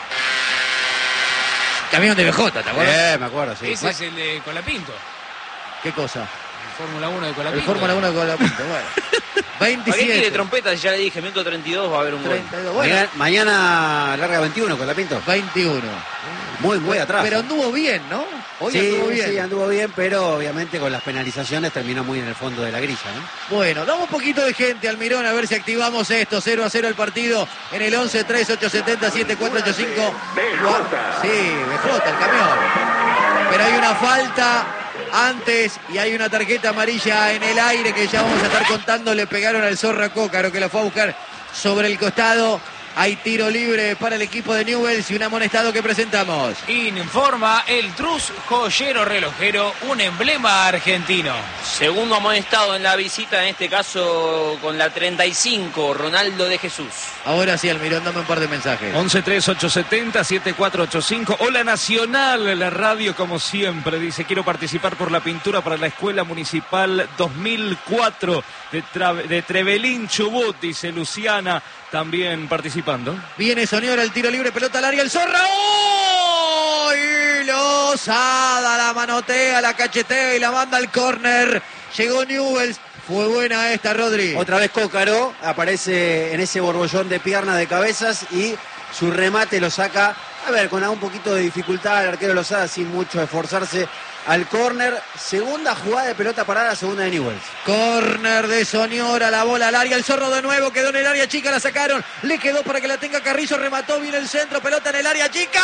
Camión de B J, ¿te acuerdas? Eh, me acuerdo, sí. Ese es el de Colapinto. ¿Qué cosa? El Fórmula uno de El Colapinto. Fórmula uno con la punta, bueno. veintisiete. ¿Para qué quiere trompeta? Si ya le dije, minuto treinta y dos va a haber un treinta y dos. gol. Bueno, Mañana, mañana larga veintiuno con la Pinto. veintiuno. Muy, muy atrás. Pero anduvo bien, ¿no? Hoy sí, anduvo bien. sí, anduvo bien, pero obviamente con las penalizaciones terminó muy en el fondo de la grilla, ¿no? Bueno, damos un poquito de gente, Almirón, a ver si activamos esto. cero a cero el partido en el once, tres, ocho, siete cero, siete, cuatro, ocho, cinco. Sí, B J, el camión. Pero hay una falta antes y hay una tarjeta amarilla en el aire que ya vamos a estar contando. Le pegaron al Zorra Cócaro que la fue a buscar sobre el costado. Hay tiro libre para el equipo de Newell's y un amonestado que presentamos. Informa el Trus Joyero Relojero, un emblema argentino. Segundo amonestado en la visita, en este caso con la treinta y cinco, Ronaldo de Jesús. Ahora sí, Almirón, dame un par de mensajes. once tres ocho siete cero siete cuatro ocho cinco. Hola Nacional, la radio como siempre. Dice, quiero participar por la pintura para la Escuela Municipal dos mil cuatro de, Tra- de Trevelín, Chubut. Dice Luciana, también participando. Viene Soñora, el tiro libre, pelota al área, el Zorra. ¡Oh! Y Lozada la manotea, la cachetea y la manda al córner. Llegó Newell's. Fue buena esta, Rodri. Otra vez Cócaro aparece en ese borbollón de piernas, de cabezas, y su remate lo saca, a ver, con un poquito de dificultad el arquero Lozada, sin mucho esforzarse, al córner. Segunda jugada de pelota parada, segunda de Newell's. Córner de Soñora, la bola al área, el Zorro de nuevo, quedó en el área chica, la sacaron, le quedó para que la tenga Carrizo, remató bien el centro, pelota en el área chica,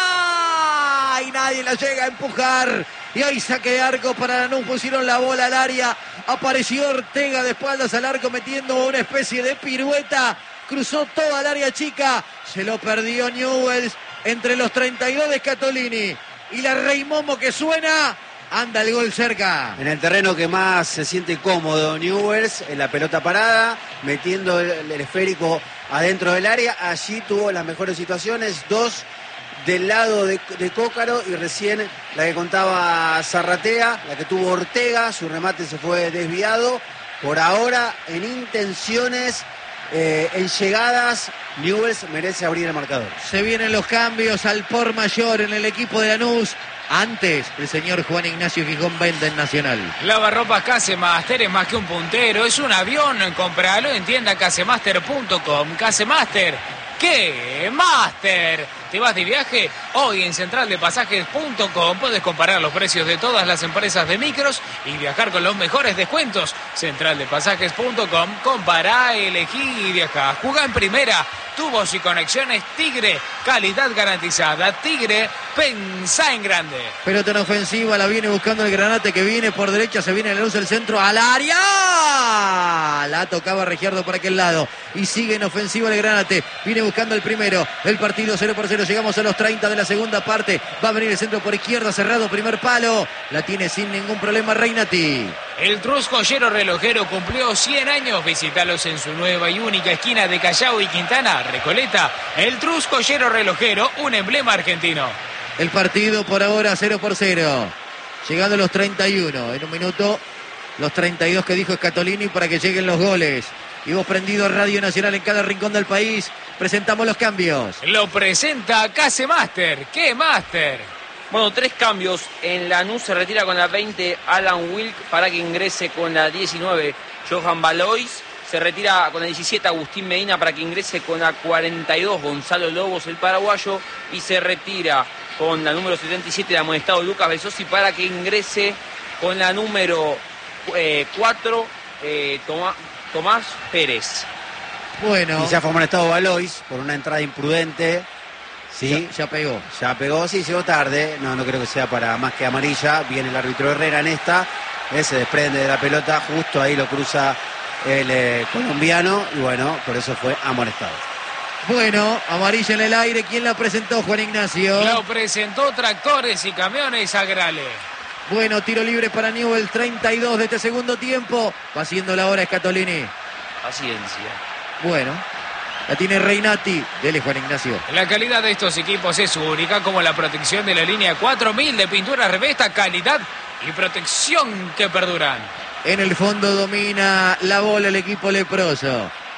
y nadie la llega a empujar, y ahí saque de arco para Lanús, pusieron la bola al área, apareció Ortega de espaldas al arco metiendo una especie de pirueta, cruzó toda el área chica, se lo perdió Newell's entre los treinta y dos de Scatolini y la Rey Momo que suena. Anda el gol cerca. En el terreno que más se siente cómodo Newell's, en la pelota parada, metiendo el, el esférico adentro del área. Allí tuvo las mejores situaciones, dos del lado de, de Cócaro y recién la que contaba Zarratea, la que tuvo Ortega, su remate se fue desviado. Por ahora, en intenciones, eh, en llegadas, Newell's merece abrir el marcador. Se vienen los cambios al por mayor en el equipo de Lanús. Antes, el señor Juan Ignacio Gijón vende en Nacional. Lavarropas Casemaster es más que un puntero, es un avión. Compralo en tienda casemaster punto com. Casemaster, ¿qué? ¡Master! ¿Te vas de viaje? Hoy en central de pasajes punto com puedes comparar los precios de todas las empresas de micros y viajar con los mejores descuentos. central de pasajes punto com, compará, elegí y viajá. Jugá en primera, tubos y conexiones Tigre, calidad garantizada. Tigre, pensá en grande. Pelota en ofensiva, la viene buscando el Granate que viene por derecha, se viene la luz del centro al área. La tocaba Regiardo por aquel lado y sigue en ofensiva el Granate. Viene buscando el primero, el partido cero por cero. Llegamos a los treinta de la segunda parte. Va a venir el centro por izquierda, cerrado, primer palo. La tiene sin ningún problema Reinati. El Trus Joyero Relojero cumplió cien años. Visítalos en su nueva y única esquina de Callao y Quintana, Recoleta. El Trus Joyero Relojero, un emblema argentino. El partido por ahora cero por cero. Llegando a los treinta y uno. En un minuto, los treinta y dos que dijo Scatolini para que lleguen los goles. Y vos prendido Radio Nacional en cada rincón del país. Presentamos los cambios. Lo presenta Casemaster. ¿Qué Master? Bueno, tres cambios. En Lanús se retira con la veinte Alan Wilk para que ingrese con la diecinueve Johan Valois. Se retira con la diecisiete Agustín Medina para que ingrese con la cuarenta y dos Gonzalo Lobos, el paraguayo. Y se retira con la número setenta y siete el amonestado Lucas Besosi para que ingrese con la número eh, cuatro eh, Tomás, Tomás Pérez. Bueno. Y ya fue amonestado Valois por una entrada imprudente. Sí, ya, ya pegó. Ya pegó, sí, llegó tarde. No, no creo que sea para más que amarilla. Viene el árbitro Herrera en esta. Eh, se desprende de la pelota. Justo ahí lo cruza el eh, colombiano. Y bueno, por eso fue amonestado. Bueno, amarilla en el aire. ¿Quién la presentó, Juan Ignacio? Lo presentó Tractores y Camiones Agrale. Bueno, tiro libre para Newell, treinta y dos de este segundo tiempo. Va haciendo la hora Scatolini. Paciencia. Bueno, la tiene Reinati. Dele, Juan Ignacio. La calidad de estos equipos es única, como la protección de la línea cuatro mil de pintura Revesta, calidad y protección que perduran. En el fondo domina la bola el equipo leproso.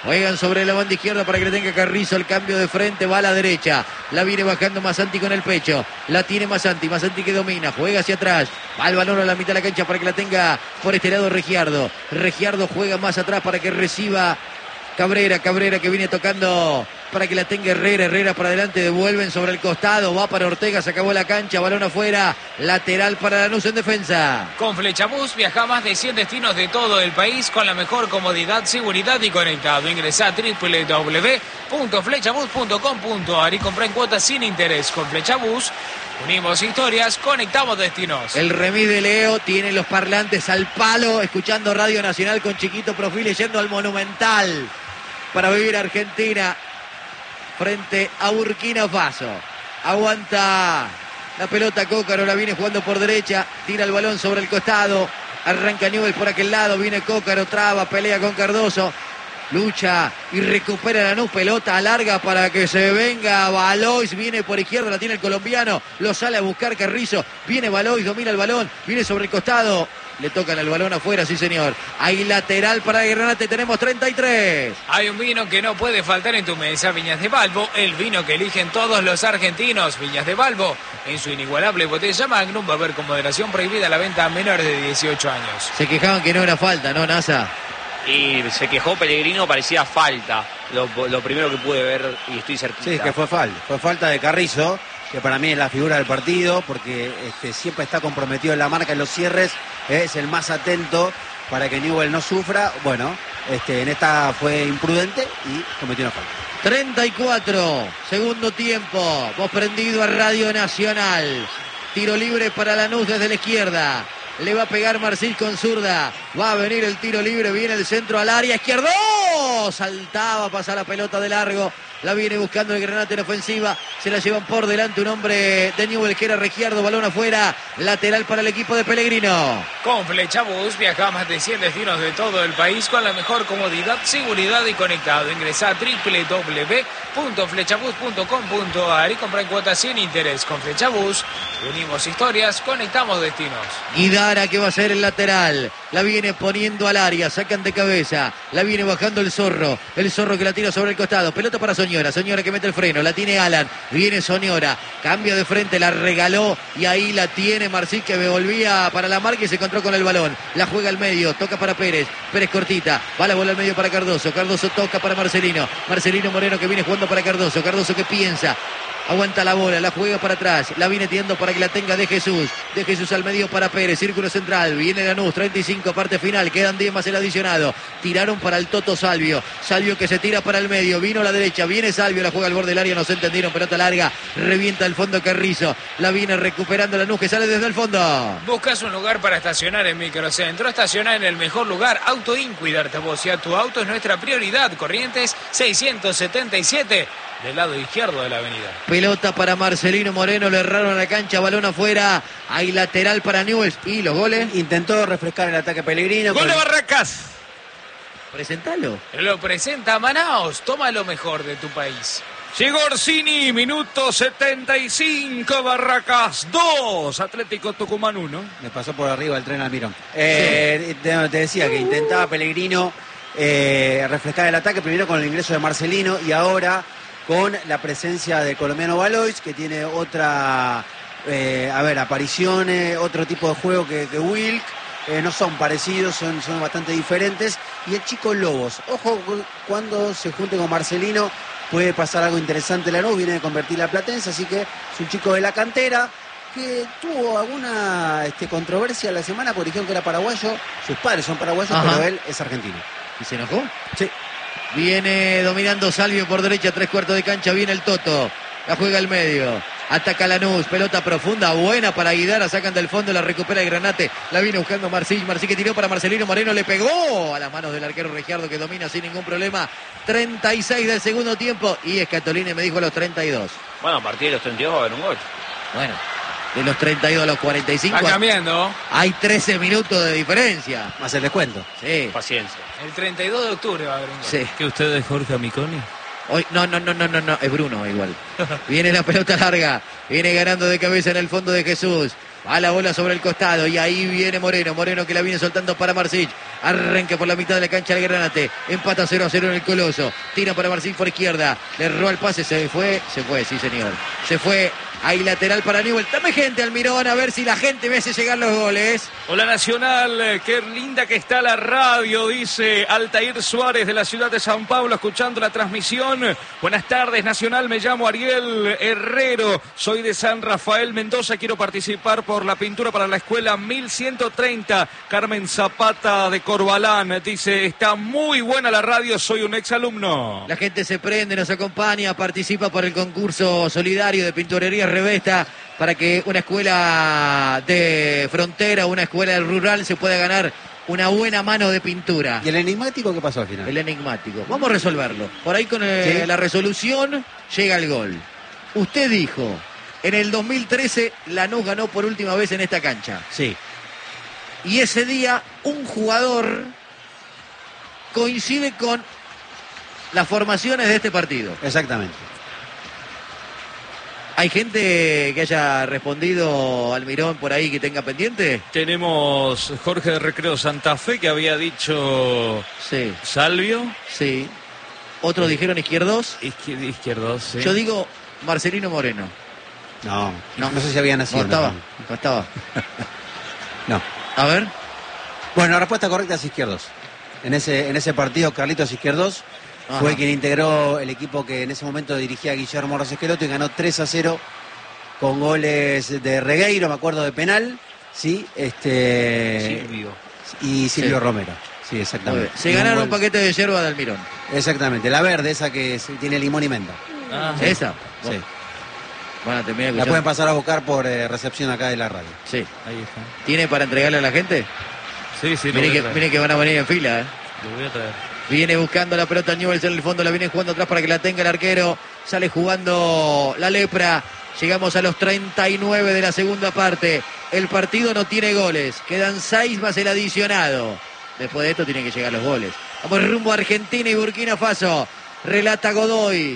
Juegan sobre la banda izquierda para que le tenga Carrizo el cambio de frente, va a la derecha. La viene bajando Masanti con el pecho. La tiene Masanti, Masanti que domina, juega hacia atrás. Va el balón a la mitad de la cancha para que la tenga por este lado Regiardo. Regiardo juega más atrás para que reciba Cabrera, Cabrera que viene tocando para que la tenga Herrera, Herrera para adelante, devuelven sobre el costado, va para Ortega, se acabó la cancha, balón afuera, lateral para Lanús en defensa. Con Flechabús viaja a más de cien destinos de todo el país con la mejor comodidad, seguridad y conectado. Ingresa a doble u doble u doble u punto flechabús punto com punto a r y compra en cuotas sin interés. Con Flechabús unimos historias, conectamos destinos. El remis de Leo tiene los parlantes al palo, escuchando Radio Nacional con chiquito perfil y yendo al Monumental para vivir Argentina frente a Burkina Faso. Aguanta la pelota Cócaro, la viene jugando por derecha, tira el balón sobre el costado, arranca Newell por aquel lado, viene Cócaro, traba, pelea con Cardoso, lucha y recupera Lanús, pelota larga para que se venga Valois, viene por izquierda, la tiene el colombiano, lo sale a buscar Carrizo, viene Valois, domina el balón, viene sobre el costado, le tocan el balón afuera, sí señor. Hay lateral para Granate, tenemos treinta y tres. Hay un vino que no puede faltar en tu mesa, Viñas de Balbo, el vino que eligen todos los argentinos. Viñas de Balbo, en su inigualable botella Magnum, va a haber con moderación prohibida la venta a menores de dieciocho años. Se quejaban que no era falta, ¿no, Nasa? Y se quejó Pellegrino, parecía falta. Lo, lo primero que pude ver y estoy cerquita. Sí, que fue falta. Fue falta de Carrizo, que para mí es la figura del partido, porque este, siempre está comprometido en la marca, en los cierres, es el más atento para que Newell no sufra. Bueno, este, en esta fue imprudente y cometió una falta. treinta y cuatro, segundo tiempo, vos prendido a Radio Nacional. Tiro libre para Lanús desde la izquierda. Le va a pegar Marcil con zurda. Va a venir el tiro libre. Viene el centro al área. Izquierdo. Saltaba, pasa la pelota de largo. La viene buscando el Granate en ofensiva. Se la llevan por delante un hombre de Newell que era Regiardo. Balón afuera. Lateral para el equipo de Pellegrino. Con Flechabús viaja a más de cien destinos de todo el país con la mejor comodidad, seguridad y conectado. Ingresa a doble u doble u doble u punto flechabús punto com punto a r y compra en cuotas sin interés. Con Flechabús unimos historias, conectamos destinos. Guidara que va a ser el lateral. La viene poniendo al área. Sacan de cabeza. La viene bajando el Zorro. El Zorro que la tira sobre el costado. Pelota para Soñora. Soñora que mete el freno. La tiene Alan. Viene Soñora. Cambio de frente. La regaló. Y ahí la tiene Marcil que volvía para la marca y se encontró con el balón. La juega al medio. Toca para Pérez. Pérez cortita. Va la bola al medio para Cardoso. Cardoso toca para Marcelino. Marcelino Moreno que viene jugando para Cardoso. Cardoso que piensa. Aguanta la bola, la juega para atrás, la viene tirando para que la tenga De Jesús, De Jesús al medio para Pérez, círculo central, viene Lanús, treinta y cinco, parte final, quedan diez más el adicionado, tiraron para el Toto Salvio, Salvio que se tira para el medio, vino a la derecha, viene Salvio, la juega al borde del área, no se entendieron, pelota larga, revienta el fondo Carrizo, la viene recuperando Lanús que sale desde el fondo. Buscas un lugar para estacionar en Microcentro, estacionar en el mejor lugar, Autoin, cuidarte a vos y a tu auto es nuestra prioridad, Corrientes seiscientos setenta y siete. Del lado izquierdo de la avenida. Pelota para Marcelino Moreno, le erraron a la cancha, balón afuera. Hay lateral para Newell's. ¿Y los goles? Intentó refrescar el ataque Pellegrino. ¡Gol de con... Barracas! Presentalo. Lo presenta Manaos, toma lo mejor de tu país. Llegó Orsini, minuto setenta y cinco, Barracas dos, Atlético Tucumán uno. Me pasó por arriba el tren Almirón. Eh, te, te decía que intentaba Pellegrino eh, refrescar el ataque, primero con el ingreso de Marcelino y ahora con la presencia del colombiano Valois, que tiene otra, eh, a ver, apariciones, otro tipo de juego que, que Wilk. Eh, no son parecidos, son, son bastante diferentes. Y el chico Lobos, ojo, cuando se junte con Marcelino puede pasar algo interesante. Lanús viene de convertir la Platense, así que es un chico de la cantera que tuvo alguna este, controversia la semana porque dijeron que era paraguayo. Sus padres son paraguayos, Ajá. pero él es argentino. ¿Y se enojó? Sí. Viene dominando Salvio por derecha, tres cuartos de cancha, viene el Toto, la juega al medio, ataca Lanús, pelota profunda, buena para Guidara, sacan del fondo, la recupera el Granate, la viene buscando Marcil, Marcil que tiró para Marcelino Moreno, le pegó a las manos del arquero Regiardo que domina sin ningún problema, treinta y seis del segundo tiempo y Escatolini me dijo a los treinta y dos. Bueno, a partir de los treinta y dos va a haber un gol. Bueno, de los treinta y dos a los cuarenta y cinco. Está cambiando. Hay trece minutos de diferencia. Más el descuento. Sí. Paciencia. El treinta y dos de octubre va a haber un gol. Sí. ¿Que usted es Jorge Amiconi? Hoy, no, no, no, no, no, no, es Bruno igual. Viene la pelota larga, viene ganando de cabeza en el fondo de Jesús. Va la bola sobre el costado y ahí viene Moreno. Moreno que la viene soltando para Marsic. Arranca por la mitad de la cancha el Granate. Empata cero a cero en el Coloso. Tira para Marsic por izquierda. Le erró el pase. Se fue. Se fue, sí señor. Se fue. Hay lateral para Newell. Dame gente, Almirón, a ver si la gente me hace llegar los goles. Hola Nacional, qué linda que está la radio, dice Altair Suárez de la ciudad de San Pablo, escuchando la transmisión. Buenas tardes, Nacional, me llamo Ariel Herrero, soy de San Rafael Mendoza, quiero participar por la pintura para la escuela mil ciento treinta. Carmen Zapata de Corbalán dice, está muy buena la radio, soy un exalumno. La gente se prende, nos acompaña, participa por el concurso solidario de pinturería Revesta para que una escuela de frontera, una escuela rural se pueda ganar una buena mano de pintura. ¿Y el enigmático qué pasó al final? El enigmático. Vamos a resolverlo. Por ahí con el, ¿sí? La resolución llega el gol. Usted dijo, en el dos mil trece Lanús ganó por última vez en esta cancha. Sí. Y ese día un jugador coincide con las formaciones de este partido. Exactamente. ¿Hay gente que haya respondido, Almirón, por ahí que tenga pendiente? Tenemos Jorge de Recreo Santa Fe que había dicho sí. Salvio. Sí. Otros sí. Dijeron izquierdos. Izquier izquierdos, sí. Yo digo Marcelino Moreno. No, no, no sé si había nacido. No estaba, no estaba. No. A ver. Bueno, la respuesta correcta es izquierdos. En ese, en ese partido, Carlitos Izquierdos Ajá. fue quien integró el equipo que en ese momento dirigía Guillermo Rosesqueloto y ganó tres a cero con goles de Regueiro, me acuerdo, de penal, sí, este Silvio. Y Silvio sí. Romero. Sí, exactamente. Se y ganaron un, un paquete de yerba de Almirón. Exactamente, la verde, esa que tiene limón y menta. Ah, sí. ¿Esa? Sí. Bueno, te la pueden pasar a buscar por eh, recepción acá de la radio. Sí. Ahí está. ¿Tiene para entregarle a la gente? Sí, sí. Miren que, miren que van a venir en fila, ¿eh? Lo voy a traer. Viene buscando la pelota Newell's en el fondo, la viene jugando atrás para que la tenga el arquero. Sale jugando la Lepra. Llegamos a los treinta y nueve de la segunda parte. El partido no tiene goles. Quedan seis más el adicionado. Después de esto tienen que llegar los goles. Vamos rumbo a Argentina y Burkina Faso. Relata Godoy.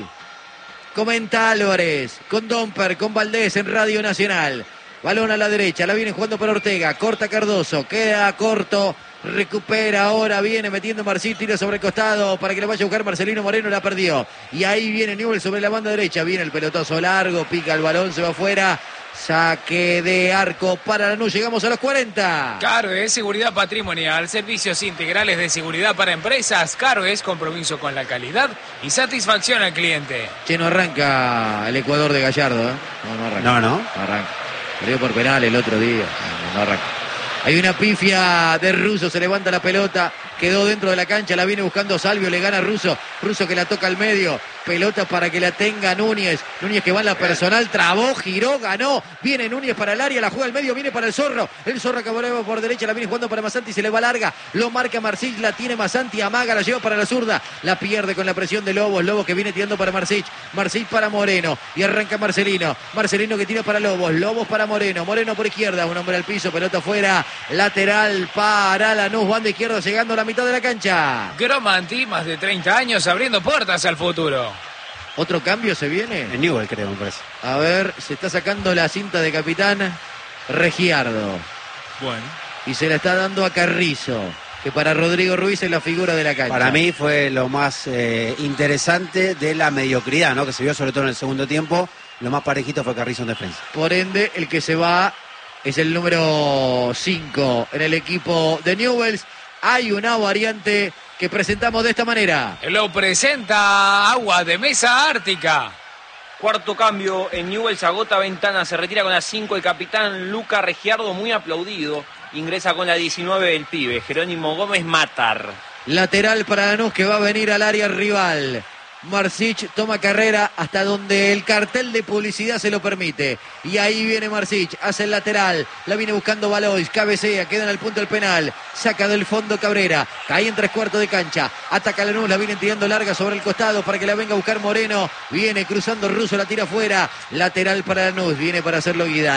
Comenta Álvarez. Con Domper, con Valdés en Radio Nacional. Balón a la derecha. La viene jugando para Ortega. Corta Cardoso. Queda corto. Recupera ahora, viene metiendo Marcit, tira sobre el costado para que le vaya a buscar Marcelino Moreno, la perdió. Y ahí viene Newell sobre la banda derecha, viene el pelotazo largo, pica el balón, se va afuera. Saque de arco para Lanús, llegamos a los cuarenta. Caroes, seguridad patrimonial, servicios integrales de seguridad para empresas. Caroes, compromiso con la calidad y satisfacción al cliente. Che, no arranca el Ecuador de Gallardo, ¿eh? No, no arranca. No, no. No arranca. Perdió por penal el otro día. No, no arranca. Hay una pifia de Russo, se levanta la pelota, quedó dentro de la cancha, la viene buscando Salvio, le gana Russo, Russo que la toca al medio, pelota para que la tenga Núñez, Núñez que va en la personal, trabó, giró, ganó, viene Núñez para el área, la juega al medio, viene para el Zorro, el Zorro que volvió por derecha, la viene jugando para Masanti, se le va larga, lo marca Marsic, la tiene Masanti, amaga, la lleva para la zurda, la pierde con la presión de Lobos, Lobos que viene tirando para Marsic, Marsic para Moreno, y arranca Marcelino, Marcelino que tira para Lobos, Lobos para Moreno, Moreno por izquierda, un hombre al piso, pelota afuera, lateral para Lanús, banda izquierda llegando a la mitad de la cancha. Gromanti, más de treinta años abriendo puertas al futuro. ¿Otro cambio se viene? En Newell, creo, me parece. A ver, se está sacando la cinta de capitán Regiardo. Bueno. Y se la está dando a Carrizo, que para Rodrigo Ruiz es la figura de la cancha. Para mí fue lo más eh, interesante de la mediocridad, ¿no? Que se vio sobre todo en el segundo tiempo. Lo más parejito fue Carrizo en defensa. Por ende, el que se va es el número cinco en el equipo de Newell's. Hay una variante que presentamos de esta manera. Lo presenta Agua de Mesa Ártica. Cuarto cambio en Newell's, agota ventana, se retira con la cinco el capitán Luca Regiardo, muy aplaudido. Ingresa con la diecinueve el pibe, Jerónimo Gómez Matar. Lateral para Lanús que va a venir al área rival. Marsic toma carrera hasta donde el cartel de publicidad se lo permite. Y ahí viene Marsic, hace el lateral, la viene buscando Valois, cabecea, queda en el punto del penal, saca del fondo Cabrera, cae en tres cuartos de cancha, ataca Lanús, la viene tirando larga sobre el costado para que la venga a buscar Moreno, viene cruzando Russo, la tira afuera, lateral para Lanús, viene para hacerlo Guidara.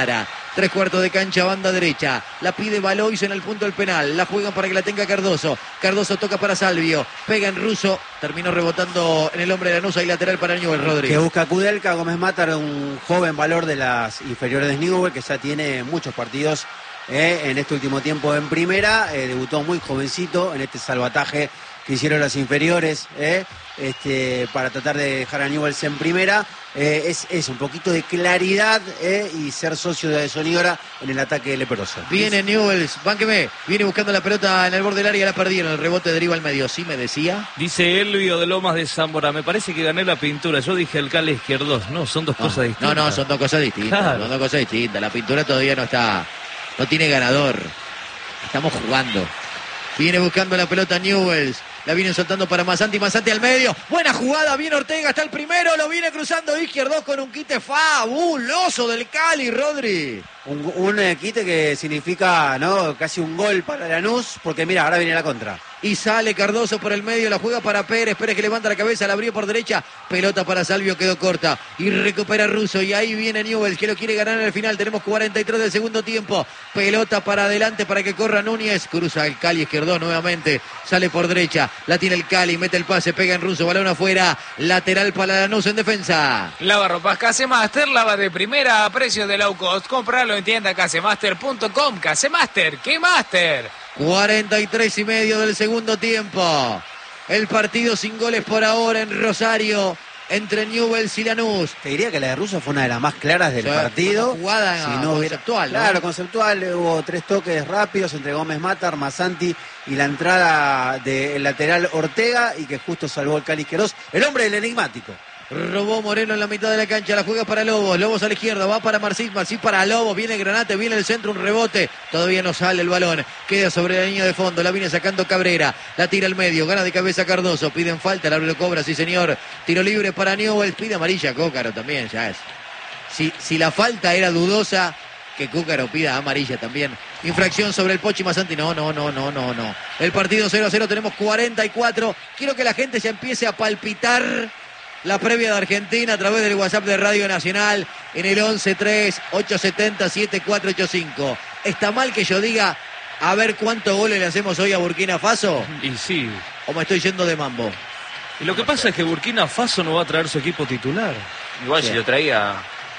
Tres cuartos de cancha, banda derecha. La pide Valois en el punto del penal. La juegan para que la tenga Cardoso. Cardoso toca para Salvio. Pega en Russo. Terminó rebotando en el hombre de Lanús. Hay lateral para Newell Rodríguez. Que busca Kudelka. Gómez Matar, un joven valor de las inferiores de Newell, que ya tiene muchos partidos eh, en este último tiempo en primera. Eh, debutó muy jovencito en este salvataje que hicieron las inferiores eh, este, para tratar de dejar a Newell's en primera. Eh, es, es un poquito de claridad eh, y ser socio de Sonigora en el ataque leproso. Viene Newell's, bánqueme, viene buscando la pelota en el borde del área, la perdieron, el rebote deriva al medio, sí me decía. Dice Elvio de Lomas de Zamora, me parece que gané la pintura, yo dije el Cali Izquierdos, no, son dos no, cosas distintas. No, no, son dos cosas distintas, Claro. son dos cosas distintas, la pintura todavía no está, no tiene ganador, estamos jugando. Viene buscando la pelota Newell's. La vienen soltando para Masanti, Masanti al medio. Buena jugada, viene Ortega, está el primero, lo viene cruzando Izquierdos con un quite fabuloso del Cali, Rodri. Un, un eh, quite que significa no casi un gol para Lanús, porque mira, ahora viene la contra. Y sale Cardoso por el medio, la juega para Pérez, Pérez que levanta la cabeza, la abrió por derecha, pelota para Salvio, quedó corta, y recupera Russo, y ahí viene Newell's que lo quiere ganar en el final, tenemos cuarenta y tres del segundo tiempo, pelota para adelante para que corra Núñez, cruza el Cali Izquierdo nuevamente, sale por derecha, la tiene el Cali, mete el pase, pega en Russo, balón afuera, lateral para Lanús en defensa. Lava ropas Casemaster, lava de primera a precio de low cost. Compralo en tienda casemaster punto com. Casemaster, ¿qué master? cuarenta y tres y medio del segundo tiempo. El partido sin goles por ahora en Rosario entre Newell's y Lanús. Te diría que la de Russo fue una de las más claras del Sí, partido. una jugada si no hubiera... conceptual, ¿no? Claro, conceptual. Hubo tres toques rápidos entre Gómez Matar, Masanti y la entrada del lateral Ortega, y que justo salvó el Cali Izquierdos. El hombre del enigmático. Robó Moreno en la mitad de la cancha, la juega para Lobos, Lobos a la izquierda, va para Marcís, Marcís para Lobos, viene Granate, viene el centro, un rebote, todavía no sale el balón, queda sobre la línea de fondo, la viene sacando Cabrera, la tira al medio, gana de cabeza Cardoso, piden falta, el árbitro cobra, sí señor, tiro libre para Newell's, pide amarilla Cócaro también, ya es. Si, si la falta era dudosa, que Cúcaro pida amarilla también. Infracción sobre el Pochi Masanti. No, no, no, no, no, no. El partido cero a cero, tenemos cuarenta y cuatro. Quiero que la gente se empiece a palpitar la previa de Argentina a través del WhatsApp de Radio Nacional en el once tres ocho siete cero siete cuatro ocho cinco. ¿Está mal que yo diga a ver cuántos goles le hacemos hoy a Burkina Faso? Y sí. ¿O me estoy yendo de mambo? Y lo que pasa es que Burkina Faso no va a traer su equipo titular. Igual Sí. si lo traía.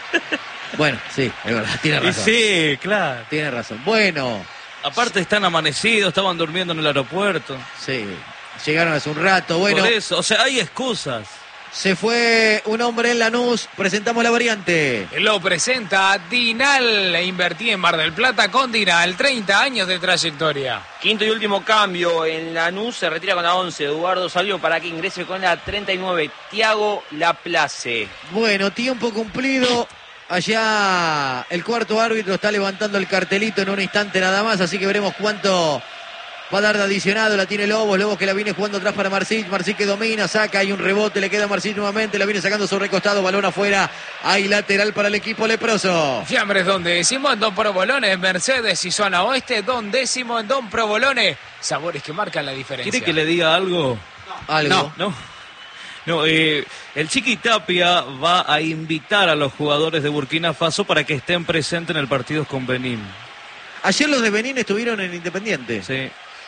Bueno, sí, es verdad, tiene Y razón. sí, claro. Tiene razón. Bueno, Aparte están amanecidos, estaban durmiendo en el aeropuerto. sí, llegaron hace un rato. Bueno, Por eso, o sea, hay excusas. se fue un hombre en Lanús, presentamos la variante. Lo presenta Dinal. Invertí en Mar del Plata con Dinal. treinta años de trayectoria. Quinto y último cambio en Lanús, se retira con la once. Eduardo Salvio para que ingrese con la treinta y nueve. Tiago Laplace. Bueno, tiempo cumplido. Allá el cuarto árbitro está levantando el cartelito en un instante nada más, así que veremos cuánto va a dar de adicionado. La tiene Lobos, Lobos que la viene jugando atrás para Marcís, Marcís que domina, saca, hay un rebote, le queda a Marcís nuevamente, la viene sacando sobre el costado, balón afuera, hay lateral para el equipo leproso. Fiambres Don Décimo en Don Provolone, Mercedes y Zona Oeste, Don Décimo en Don Provolone. Sabores que marcan la diferencia. ¿Quiere que le diga algo? Algo. No, no. No, eh, el Chiqui Tapia va a invitar a los jugadores de Burkina Faso para que estén presentes en el partido con Benín. Ayer los de Benín estuvieron en Independiente. Sí.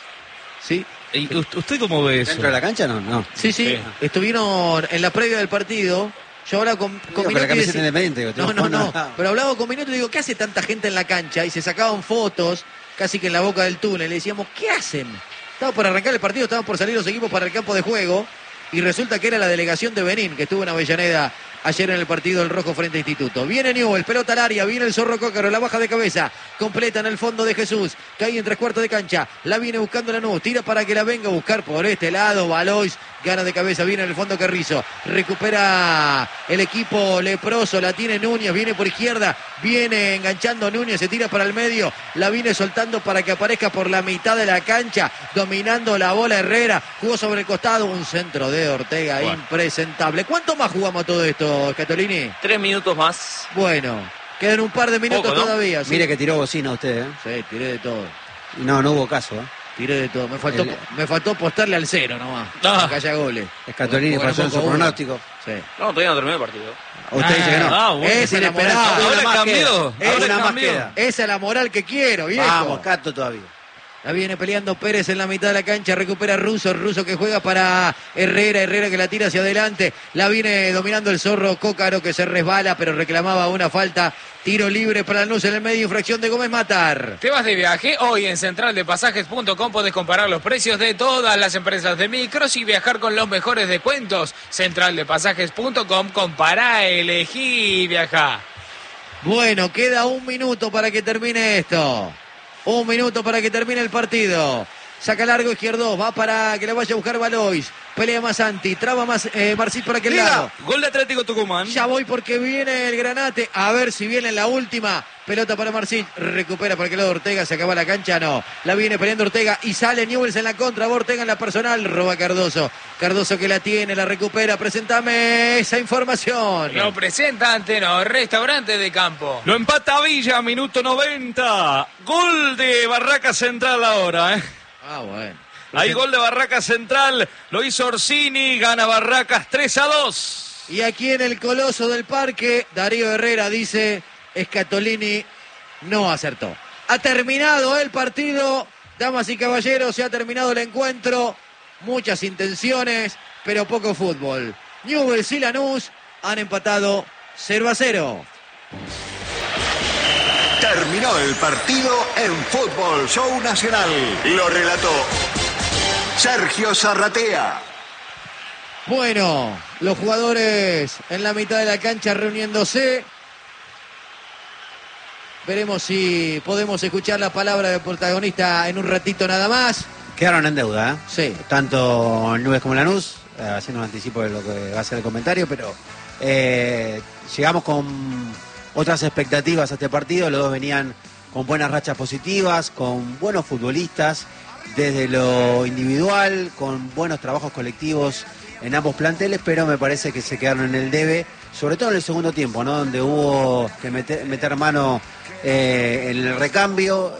Sí. ¿Y usted, usted cómo ve eso? ¿Dentro de la cancha? No, no. Sí, sí, Sí. estuvieron en la previa del partido. Yo ahora con, con Digo, con la Minuti camiseta decí- independiente. digo, No, no, no. no. Pero hablaba con Minuto y digo, ¿qué hace tanta gente en la cancha? Y se sacaban fotos, casi que en la boca del túnel. Le decíamos, ¿qué hacen? Estaba por arrancar el partido, estaban por salir los equipos para el campo de juego. Y resulta que era la delegación de Benín, que estuvo en Avellaneda ayer en el partido del Rojo frente a Instituto. Viene Newell, pelota al área, viene el Zorro Cócaro, la baja de cabeza, completa en el fondo de Jesús, cae en tres cuartos de cancha, la viene buscando Lanús, tira para que la venga a buscar por este lado, Valois, gana de cabeza, viene en el fondo Carrizo, recupera el equipo leproso, la tiene Núñez, viene por izquierda, viene enganchando Núñez, se tira para el medio, la viene soltando para que aparezca por la mitad de la cancha, dominando la bola Herrera, jugó sobre el costado, un centro de Ortega, Bueno. impresentable. ¿Cuánto más jugamos todo esto, Scatolini? Tres minutos más. Bueno, quedan un par de minutos Poco, ¿no? todavía. ¿sí? Mire que tiró bocina usted, ¿eh? Sí, tiré de todo. Y no, no hubo caso, ¿eh? Tiré de todo. Me faltó, El- me faltó apostarle al cero nomás. Ah. Para que haya goles. Scatolini Porque pasó en éramos su con uno. pronóstico. Sí. No, todavía no terminó el partido. Usted dice que no. Ah, bueno. Esa es la moral. Una Ahora más cambió. queda. Ahora Una más cambió. queda. Esa es la moral que quiero, viejo. Vamos, Cato todavía. La viene peleando Pérez en la mitad de la cancha, recupera Russo, Russo que juega para Herrera, Herrera que la tira hacia adelante, la viene dominando el zorro Cócaro que se resbala pero reclamaba una falta, tiro libre para Lanús en el medio, infracción de Gómez Matar. ¿Te vas de viaje? Hoy en central de pasajes punto com podés comparar los precios de todas las empresas de micros y viajar con los mejores descuentos. central de pasajes punto com, compará, elegí y viajá. Bueno, queda un minuto para que termine esto. Un minuto para que termine el partido. Saca largo izquierdo, va para que la vaya a buscar Valois. Pelea más Anti, traba más eh, Marcís por aquel Liga, lado. gol de Atlético Tucumán. Ya voy porque viene el Granate. A ver si viene la última. Pelota para Marcís. Recupera por aquel lado Ortega. Se acaba la cancha. No. La viene peleando Ortega. Y sale Newell's en la contra. Va Ortega en la personal. Roba Cardoso. Cardoso que la tiene. La recupera. Presentame esa información. Lo presenta Antenor, restaurante de campo. Lo empata Villa, minuto noventa. Gol de Barraca Central ahora, ¿eh? Ah, bueno. Hay gol de Barraca Central. Lo hizo Orsini. Gana Barracas tres a dos. Y aquí en el Coloso del Parque, Darío Herrera dice, Scatolini no acertó. Ha terminado el partido, damas y caballeros, se ha terminado el encuentro. Muchas intenciones, pero poco fútbol. Newell's y Lanús han empatado cero a cero. Terminó el partido en Fútbol Show Nacional. Lo relató Sergio Zarratea. Bueno, los jugadores en la mitad de la cancha reuniéndose. Veremos si podemos escuchar la palabra del protagonista en un ratito nada más. Quedaron en deuda, ¿eh? Sí. Tanto Nubes como Lanús, eh, haciendo un anticipo de lo que va a ser el comentario, pero eh, llegamos con otras expectativas a este partido. Los dos venían con buenas rachas positivas, con buenos futbolistas, desde lo individual, con buenos trabajos colectivos en ambos planteles, pero me parece que se quedaron en el debe, sobre todo en el segundo tiempo, ¿no? Donde hubo que meter, meter mano eh, en el recambio.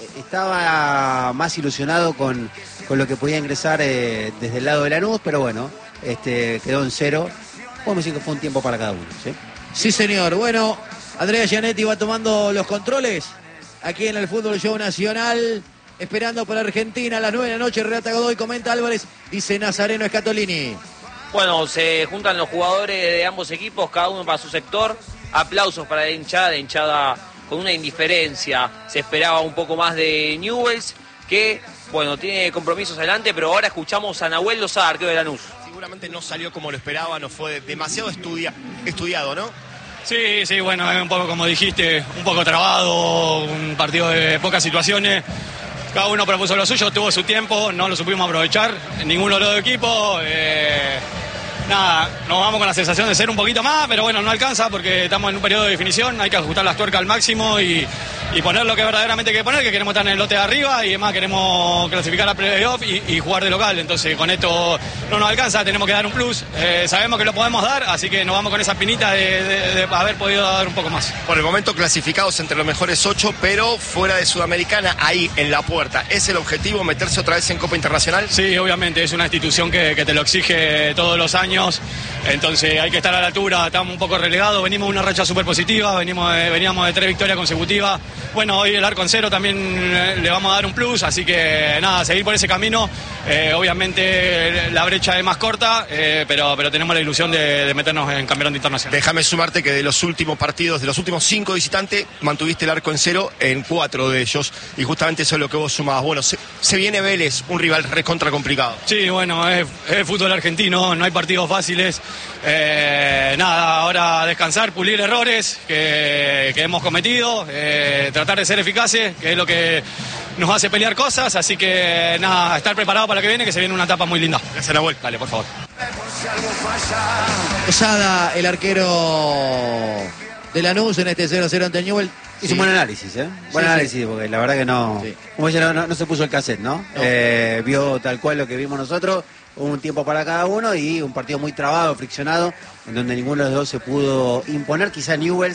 Estaba más ilusionado con, con lo que podía ingresar eh, desde el lado de Lanús, pero bueno, este, quedó en cero. Podemos decir que fue un tiempo para cada uno, ¿sí? Sí, señor. Bueno, Andrea Gianetti va tomando los controles aquí en el Fútbol Show Nacional, esperando para Argentina a las nueve de la noche. Relata Godoy, comenta Álvarez, dice Nazareno Scatolini. Bueno, se juntan los jugadores de ambos equipos, cada uno para su sector. Aplausos para la hinchada, la hinchada con una indiferencia. Se esperaba un poco más de Newell's, que, bueno, tiene compromisos adelante, pero ahora escuchamos a Nahuel Lozada, arquero de Lanús. Seguramente no salió como lo esperaba, no fue demasiado estudia, estudiado, ¿no? Sí, sí, bueno, es un poco como dijiste, un poco trabado, un partido de pocas situaciones. Cada uno propuso lo suyo, tuvo su tiempo, no lo supimos aprovechar, ninguno de los dos equipos. Eh, nada, nos vamos con la sensación de ser un poquito más, pero bueno, no alcanza porque estamos en un periodo de definición, hay que ajustar las tuercas al máximo y, y poner lo que verdaderamente hay que poner, que queremos estar en el lote de arriba y además queremos clasificar a playoff y, y jugar de local. Entonces con esto no nos alcanza, tenemos que dar un plus. Eh, sabemos que lo podemos dar, así que nos vamos con esa espinita de, de, de haber podido dar un poco más. Por el momento clasificados entre los mejores ocho, pero fuera de Sudamericana, ahí en la puerta. ¿Es el objetivo meterse otra vez en Copa Internacional? Sí, obviamente, es una institución que, que te lo exige todos los años, entonces hay que estar a la altura. Estamos un poco relegados, venimos de una racha súper positiva, venimos de, veníamos de tres victorias consecutivas. Bueno, hoy el arco en cero también le vamos a dar un plus, así que nada, seguir por ese camino. Eh, obviamente la brecha es más corta, eh, pero, pero tenemos la ilusión de, de meternos en campeonato internacional. Déjame sumarte que de los últimos partidos, de los últimos cinco visitantes, mantuviste el arco en cero en cuatro de ellos, y justamente eso es lo que vos sumabas. Bueno, se, se viene Vélez, un rival recontra complicado. Sí, bueno, es, es fútbol argentino, no hay partidos fáciles. Eh, nada, ahora descansar, pulir errores que, que hemos cometido, eh, tratar de ser eficaces, que es lo que nos hace pelear cosas, así que nada, estar preparado para lo que viene, que se viene una etapa muy linda. Gracias, Nahuel. Dale, por favor. Posada, el arquero de Lanús en este cero a cero ante Newell's. Hizo Sí. un buen análisis, ¿eh? Buen Sí, análisis, sí. porque la verdad que no, Sí. como dice, no, no, no se puso el cassette, ¿no? No. Eh, vio tal cual lo que vimos nosotros, hubo un tiempo para cada uno y un partido muy trabado, friccionado, en donde ninguno de los dos se pudo imponer. Quizá Newell's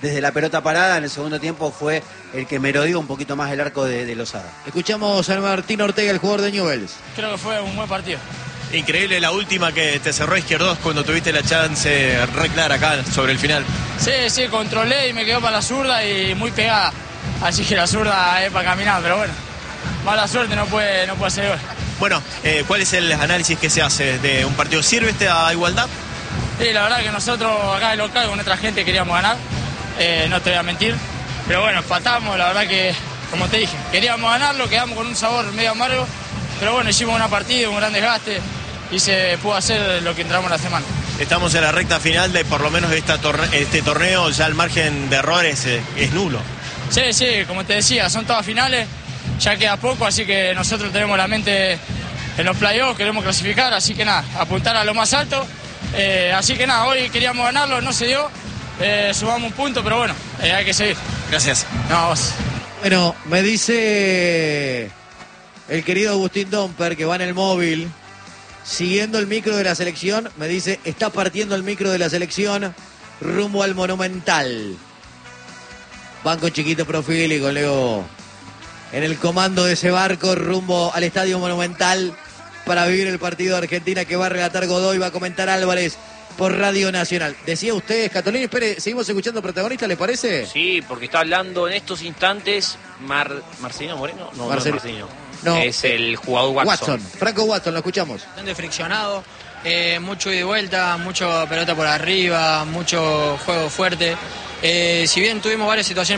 desde la pelota parada. En el segundo tiempo fue el que merodeó un poquito más el arco de, de Lozada. Escuchamos a Martín Ortega, el jugador de Newell's. Creo que fue un buen partido. Increíble la última que te cerró Izquierdos cuando tuviste la chance re clara acá sobre el final. Sí, sí, controlé y me quedó para la zurda y muy pegada. Así que la zurda es para caminar, pero bueno, mala suerte, no puede, no puede hacer gol. Bueno, eh, ¿cuál es el análisis que se hace de un partido? ¿Sirve este a igualdad? Sí, la verdad que nosotros acá de local con nuestra gente queríamos ganar, eh, no te voy a mentir, pero bueno, empatamos, la verdad que, como te dije, queríamos ganarlo, quedamos con un sabor medio amargo, pero bueno, hicimos una partida, un gran desgaste y se pudo hacer lo que entramos la semana. Estamos en la recta final de por lo menos esta torne este torneo, ya el margen de errores eh, es nulo. Sí, sí, como te decía, son todas finales, ya queda poco, así que nosotros tenemos la mente en los playoffs, queremos clasificar, así que nada, apuntar a lo más alto. Eh, así que nada, hoy queríamos ganarlo, no se dio, eh, sumamos un punto, pero bueno, eh, hay que seguir. Gracias. No, vos. Bueno, me dice el querido Agustín Domper, que va en el móvil, siguiendo el micro de la selección, me dice, está partiendo el micro de la selección rumbo al Monumental. Banco chiquito profil y con Leo en el comando de ese barco rumbo al Estadio Monumental para vivir el partido de Argentina que va a relatar Godoy, va a comentar Álvarez por Radio Nacional. Decía usted, Scatolini, espere, seguimos escuchando protagonistas, ¿le parece? Sí, porque está hablando en estos instantes Mar... Marcelino Moreno. No, Marcel... no es Marcelino. No, es el jugador Watson. Watson, Franco Watson, lo escuchamos. Bastante friccionado, eh, mucho ida y vuelta, mucho pelota por arriba, mucho juego fuerte. Eh, si bien tuvimos varias situaciones